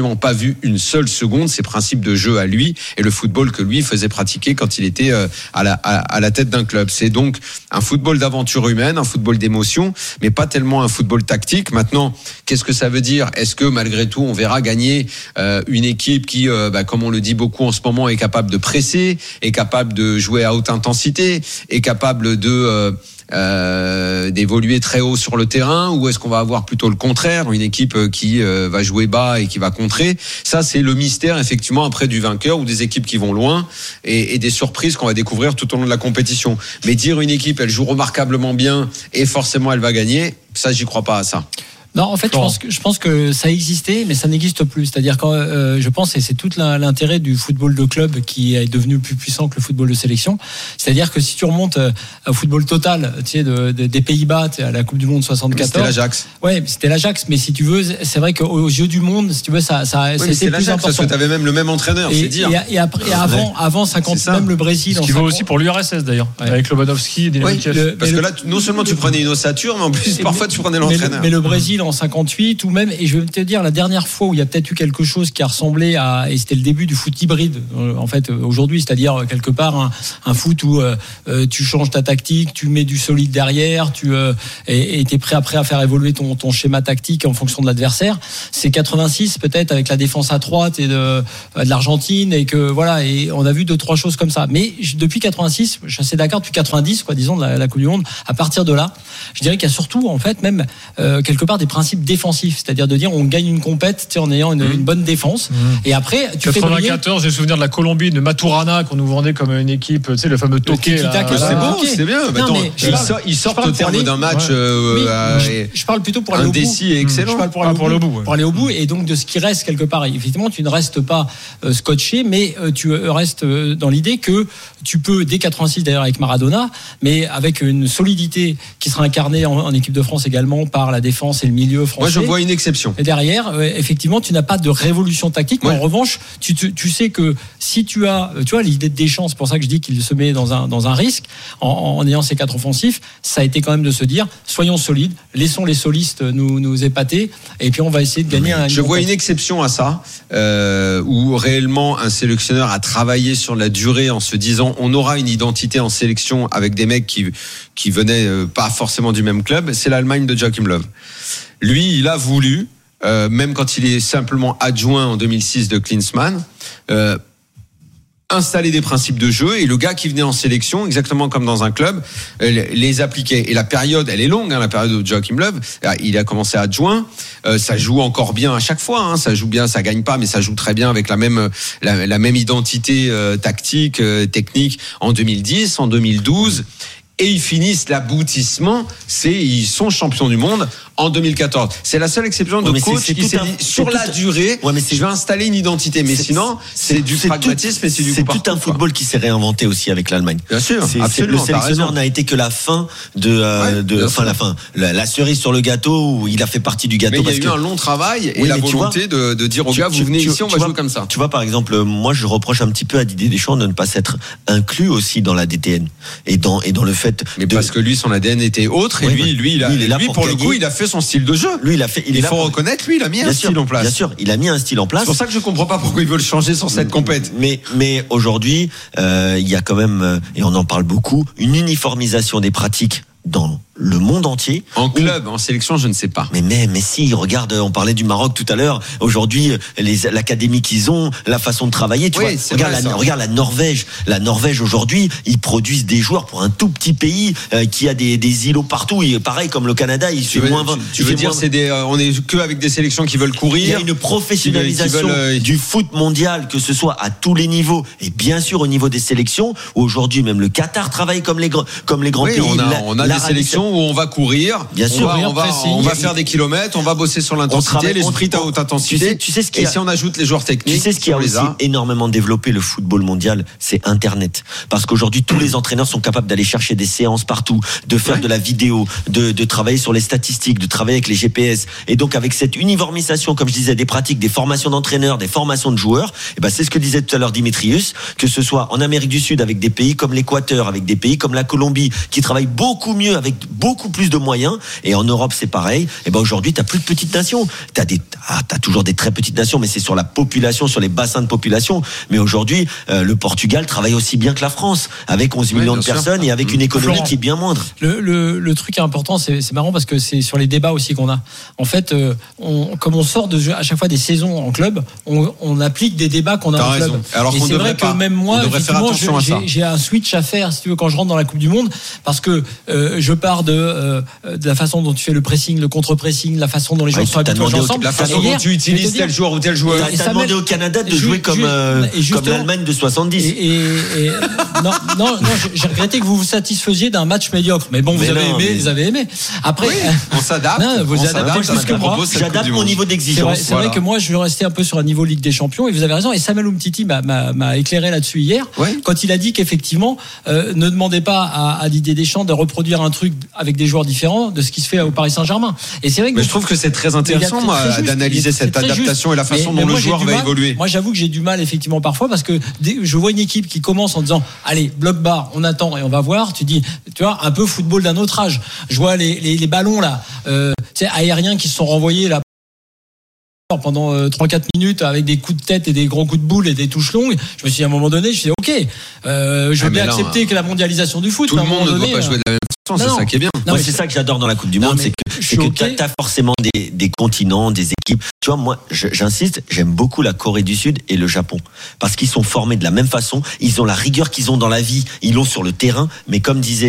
absolument pas vu une seule seconde ses principes de jeu à lui et le football que lui faisait pratiquer quand il était à la, à, à la tête d'un club. C'est donc un football d'aventure humaine, un football d'émotion, mais pas tellement un football tactique. Maintenant, qu'est-ce que ça veut dire ? Est-ce que malgré tout, on verra gagner euh, une équipe qui, euh, bah, comme on le dit beaucoup en ce moment, est capable de presser, est capable de jouer à haute intensité, est capable de euh, Euh, d'évoluer très haut sur le terrain, ou est-ce qu'on va avoir plutôt le contraire, une équipe qui euh, va jouer bas et qui va contrer? Ça, c'est le mystère effectivement après du vainqueur, ou des équipes qui vont loin et, et des surprises qu'on va découvrir tout au long de la compétition. Mais dire une équipe elle joue remarquablement bien et forcément elle va gagner, ça j'y crois pas à ça. Non, en fait, je pense, que, je pense que ça existait, mais ça n'existe plus. C'est-à-dire que euh, je pense, et c'est tout l'intérêt du football de club qui est devenu plus puissant que le football de sélection. C'est-à-dire que si tu remontes au football total, tu sais, de, de, des Pays-Bas, à la Coupe du Monde soixante-quatorze. C'était l'Ajax. Ouais, c'était l'Ajax, mais si tu veux, c'est vrai qu'aux yeux du monde, si tu veux, ça, ça, oui, c'était c'est plus important. Parce que tu avais même le même entraîneur, et, c'est dire. Et, et, après, et avant, avant cinquante, même le Brésil. Ce qui vaut aussi pour l'U R S S d'ailleurs, ouais. Avec Lobanovski, Dynamite. Oui, parce que là, non seulement tu prenais une ossature, mais en plus, parfois, tu prenais l'entraîneur. Mais le Brésil en cinquante-huit, ou même, et je vais te dire, la dernière fois où il y a peut-être eu quelque chose qui a ressemblé à, et c'était le début du foot hybride, en fait, aujourd'hui, c'est-à-dire quelque part un, un foot où euh, tu changes ta tactique, tu mets du solide derrière, tu euh, et t'es prêt après à faire évoluer ton, ton schéma tactique en fonction de l'adversaire. C'est quatre-vingt-six peut-être avec la défense à trois et de, de l'Argentine, et que voilà, et on a vu deux trois choses comme ça. Mais depuis quatre-vingt-six, je suis assez d'accord, depuis quatre-vingt-dix, quoi, disons, de la, la Coupe du Monde, à partir de là, je dirais qu'il y a surtout, en fait, même euh, quelque part des principes défensifs, c'est-à-dire de dire on gagne une compète en ayant une, mmh. une bonne défense, mmh. et après tu quatre-vingt-quatorze, j'ai le souvenir de la Colombie, de Maturana qu'on nous vendait comme une équipe, tu sais, le fameux Toqué. C'est bon, c'est bien. Non, attends, ils, parle, sortent, ils sortent au terme d'un match. Ouais. Euh, oui, euh, je, je parle plutôt pour aller au bout. Indécis et excellent. Je parle pour aller, ah, au, pour, bout, le bout, ouais. pour aller au bout, et donc de ce qui reste quelque part. Effectivement, tu ne restes pas euh, scotché, mais euh, tu restes euh, dans l'idée que tu peux, dès quatre-vingt-six d'ailleurs avec Maradona, mais avec une solidité qui sera incarnée en, en équipe de France également par la défense et le milieu français. Moi, je vois une exception. Et derrière, euh, effectivement, tu n'as pas de révolution tactique, mais ouais. en revanche, tu, tu, tu sais que si tu as, tu vois, l'idée de Deschamps, c'est pour ça que je dis qu'il se met dans un, dans un risque en, en ayant ces quatre offensifs, ça a été quand même de se dire, soyons solides, laissons les solistes nous, nous épater, et puis on va essayer de gagner un. Je vois une exception à ça, euh, où réellement un sélectionneur a travaillé sur la durée en se disant, on aura une identité en sélection avec des mecs qui, qui venaient euh, pas forcément du même club. C'est l'Allemagne de Joachim Löw. Lui, il a voulu, euh, même quand il est simplement adjoint en deux mille six de Klinsmann, euh, installer des principes de jeu, et le gars qui venait en sélection, exactement comme dans un club, les appliquait. Et la période, elle est longue, hein, la période de Joachim Löw. Il a commencé adjoint, euh, ça joue encore bien à chaque fois, hein, ça joue bien, ça gagne pas, mais ça joue très bien avec la même la, la même identité euh, tactique, euh, technique en deux mille dix, en deux mille douze. Et ils finissent l'aboutissement, c'est ils sont champions du monde en deux mille quatorze. C'est la seule exception de ouais, coach c'est, c'est qui s'est un, dit sur la durée, ouais, mais c'est, je vais installer une identité. Mais c'est, sinon, c'est, c'est du c'est pragmatisme tout, et c'est du C'est tout un football qui s'est réinventé aussi avec l'Allemagne. Bien sûr, c'est, absolument. C'est, le sélectionneur n'a été que la fin de, euh, ouais, de enfin la fin, la, la cerise sur le gâteau où il a fait partie du gâteau. Mais il y a eu un long travail et oui, la volonté vois, de, de dire aux gars, vous venez ici, on va jouer comme ça. Tu vois, par exemple, moi, je reproche un petit peu à Didier Deschamps de ne pas s'être inclus aussi dans la D T N et dans et dans le fait. Mais parce que lui, son A D N était autre, et lui, lui, il a, lui, pour le coup, il a fait son style de jeu. Lui, il a fait. Il, il faut pour... reconnaître, lui, il a mis bien un sûr, style en place. Bien sûr, il a mis un style en place. C'est pour ça que je comprends pas pourquoi ils veulent changer sur cette compète. Mais, mais aujourd'hui, euh, il y a quand même, et on en parle beaucoup, une uniformisation des pratiques dans le monde entier. En club, où... en sélection, je ne sais pas. Mais, mais, mais si, regarde, on parlait du Maroc tout à l'heure. Aujourd'hui, les, l'académie qu'ils ont, la façon de travailler, tu oui, vois. Regarde, vrai, la, regarde la Norvège. La Norvège, aujourd'hui, ils produisent des joueurs pour un tout petit pays euh, qui a des, des îlots partout. Et pareil, comme le Canada, il fait veux, moins vingt. Tu, tu veux dire, c'est des, euh, on est que avec des sélections qui veulent courir. Il y a une professionnalisation qui veulent, qui veulent, euh... du foot mondial, que ce soit à tous les niveaux. Et bien sûr, au niveau des sélections, où aujourd'hui, même le Qatar travaille comme les, comme les grands oui, pays. On a, la, on a des sélections où on va courir. Bien sûr, on va, on va, on va faire des kilomètres, on va bosser sur l'intensité, les sprints à haute intensité. Tu sais, tu sais ce et a, si on ajoute les joueurs techniques, tu sais ce qui a aussi a. énormément développé le football mondial, c'est Internet. Parce qu'aujourd'hui, tous les entraîneurs sont capables d'aller chercher des séances partout, de faire ouais. de la vidéo, de, de travailler sur les statistiques, de travailler avec les G P S. Et donc, avec cette uniformisation, comme je disais, des pratiques, des formations d'entraîneurs, des formations de joueurs, et ben, c'est ce que disait tout à l'heure Dimitrius, que ce soit en Amérique du Sud avec des pays comme l'Équateur, avec des pays comme la Colombie, qui travaillent beaucoup mieux avec beaucoup plus de moyens. Et en Europe, c'est pareil. Et ben aujourd'hui, t'as plus de petites nations. T'as des, ah, t'as toujours des très petites nations, mais c'est sur la population, sur les bassins de population. Mais aujourd'hui, euh, le Portugal travaille aussi bien que la France, avec onze millions de sûr. personnes et avec une économie Florent, qui est bien moindre. Le, le, le truc important, c'est, c'est marrant parce que c'est sur les débats aussi qu'on a. En fait, euh, on, comme on sort de à chaque fois des saisons en club, on, on applique des débats qu'on a T'as en raison. club. Alors et qu'on c'est devrait vrai pas. que même moi, On devrait faire effectivement, attention je- à ça. j'ai, j'ai un switch à faire, si tu veux, quand je rentre dans la Coupe du Monde, parce que euh, je pars de, euh, de la façon dont tu fais le pressing, le contre-pressing, la façon dont les Ouais, joueurs sont t'as habitués à jouer demandé au- ensemble. La façon Et hier, dont tu je vais utilises te dire, tel joueur ou tel joueur. Et T'as ça demandé met- au Canada de ju- jouer comme, ju- euh, et comme justement- l'Allemagne de soixante-dix. Et, et- et- non, non, non, j'ai- j'ai regretté que vous vous satisfaisiez d'un match médiocre. Mais bon, vous Mais avez non, aimé, mais- vous avez aimé. Après, Oui, on s'adapte. non, vous on adaptez s'adapte à plus ce que que moi. propose cette Coupe J'adapte du mon Monde. niveau C'est vrai, d'exigence. c'est Voilà. vrai que moi, je vais rester un peu sur un niveau Ligue des Champions, et vous avez raison. Et Samuel Umtiti m'a, m'a, m'a éclairé là-dessus hier, Ouais. quand il a dit qu'effectivement, euh, ne demandez pas à, à Didier Deschamps de reproduire un truc avec des joueurs différents de ce qui se fait au Paris Saint-Germain. Et c'est vrai que Mais je trouve que c'est très intéressant, Il y a- moi, c'est très juste. d'analyser C'est cette très juste. adaptation et la façon Mais- mais dont moi, le j'ai joueur du va mal. évoluer. Moi, j'avoue que j'ai du mal effectivement parfois parce que dès- je vois une équipe qui commence en disant allez, bloc bas, on attend et on va voir. Tu dis, tu vois, un peu football d'un autre âge. Je vois les, les, les ballons là, euh, tu sais, aériens qui se sont renvoyés là pendant euh, trois quatre minutes avec des coups de tête et des gros coups de boule et des touches longues. Je me suis dit à un moment donné, je me suis dit ok, euh, je veux Ah, mais bien là, accepter que la mondialisation du foot, Tout mais le à un monde ne moment doit donné, pas jouer de la même façon, non, c'est ça non. qui est bien. Non, Moi, mais c'est ça que j'adore dans la Coupe du Non, Monde, mais c'est que, je c'est suis que ok. t'as, t'as forcément des, des continents, des équipes. Tu vois, moi, je- j'insiste, j'aime beaucoup la Corée du Sud et le Japon. Parce qu'ils sont formés de la même façon, ils ont la rigueur qu'ils ont dans la vie, ils l'ont sur le terrain, mais comme disait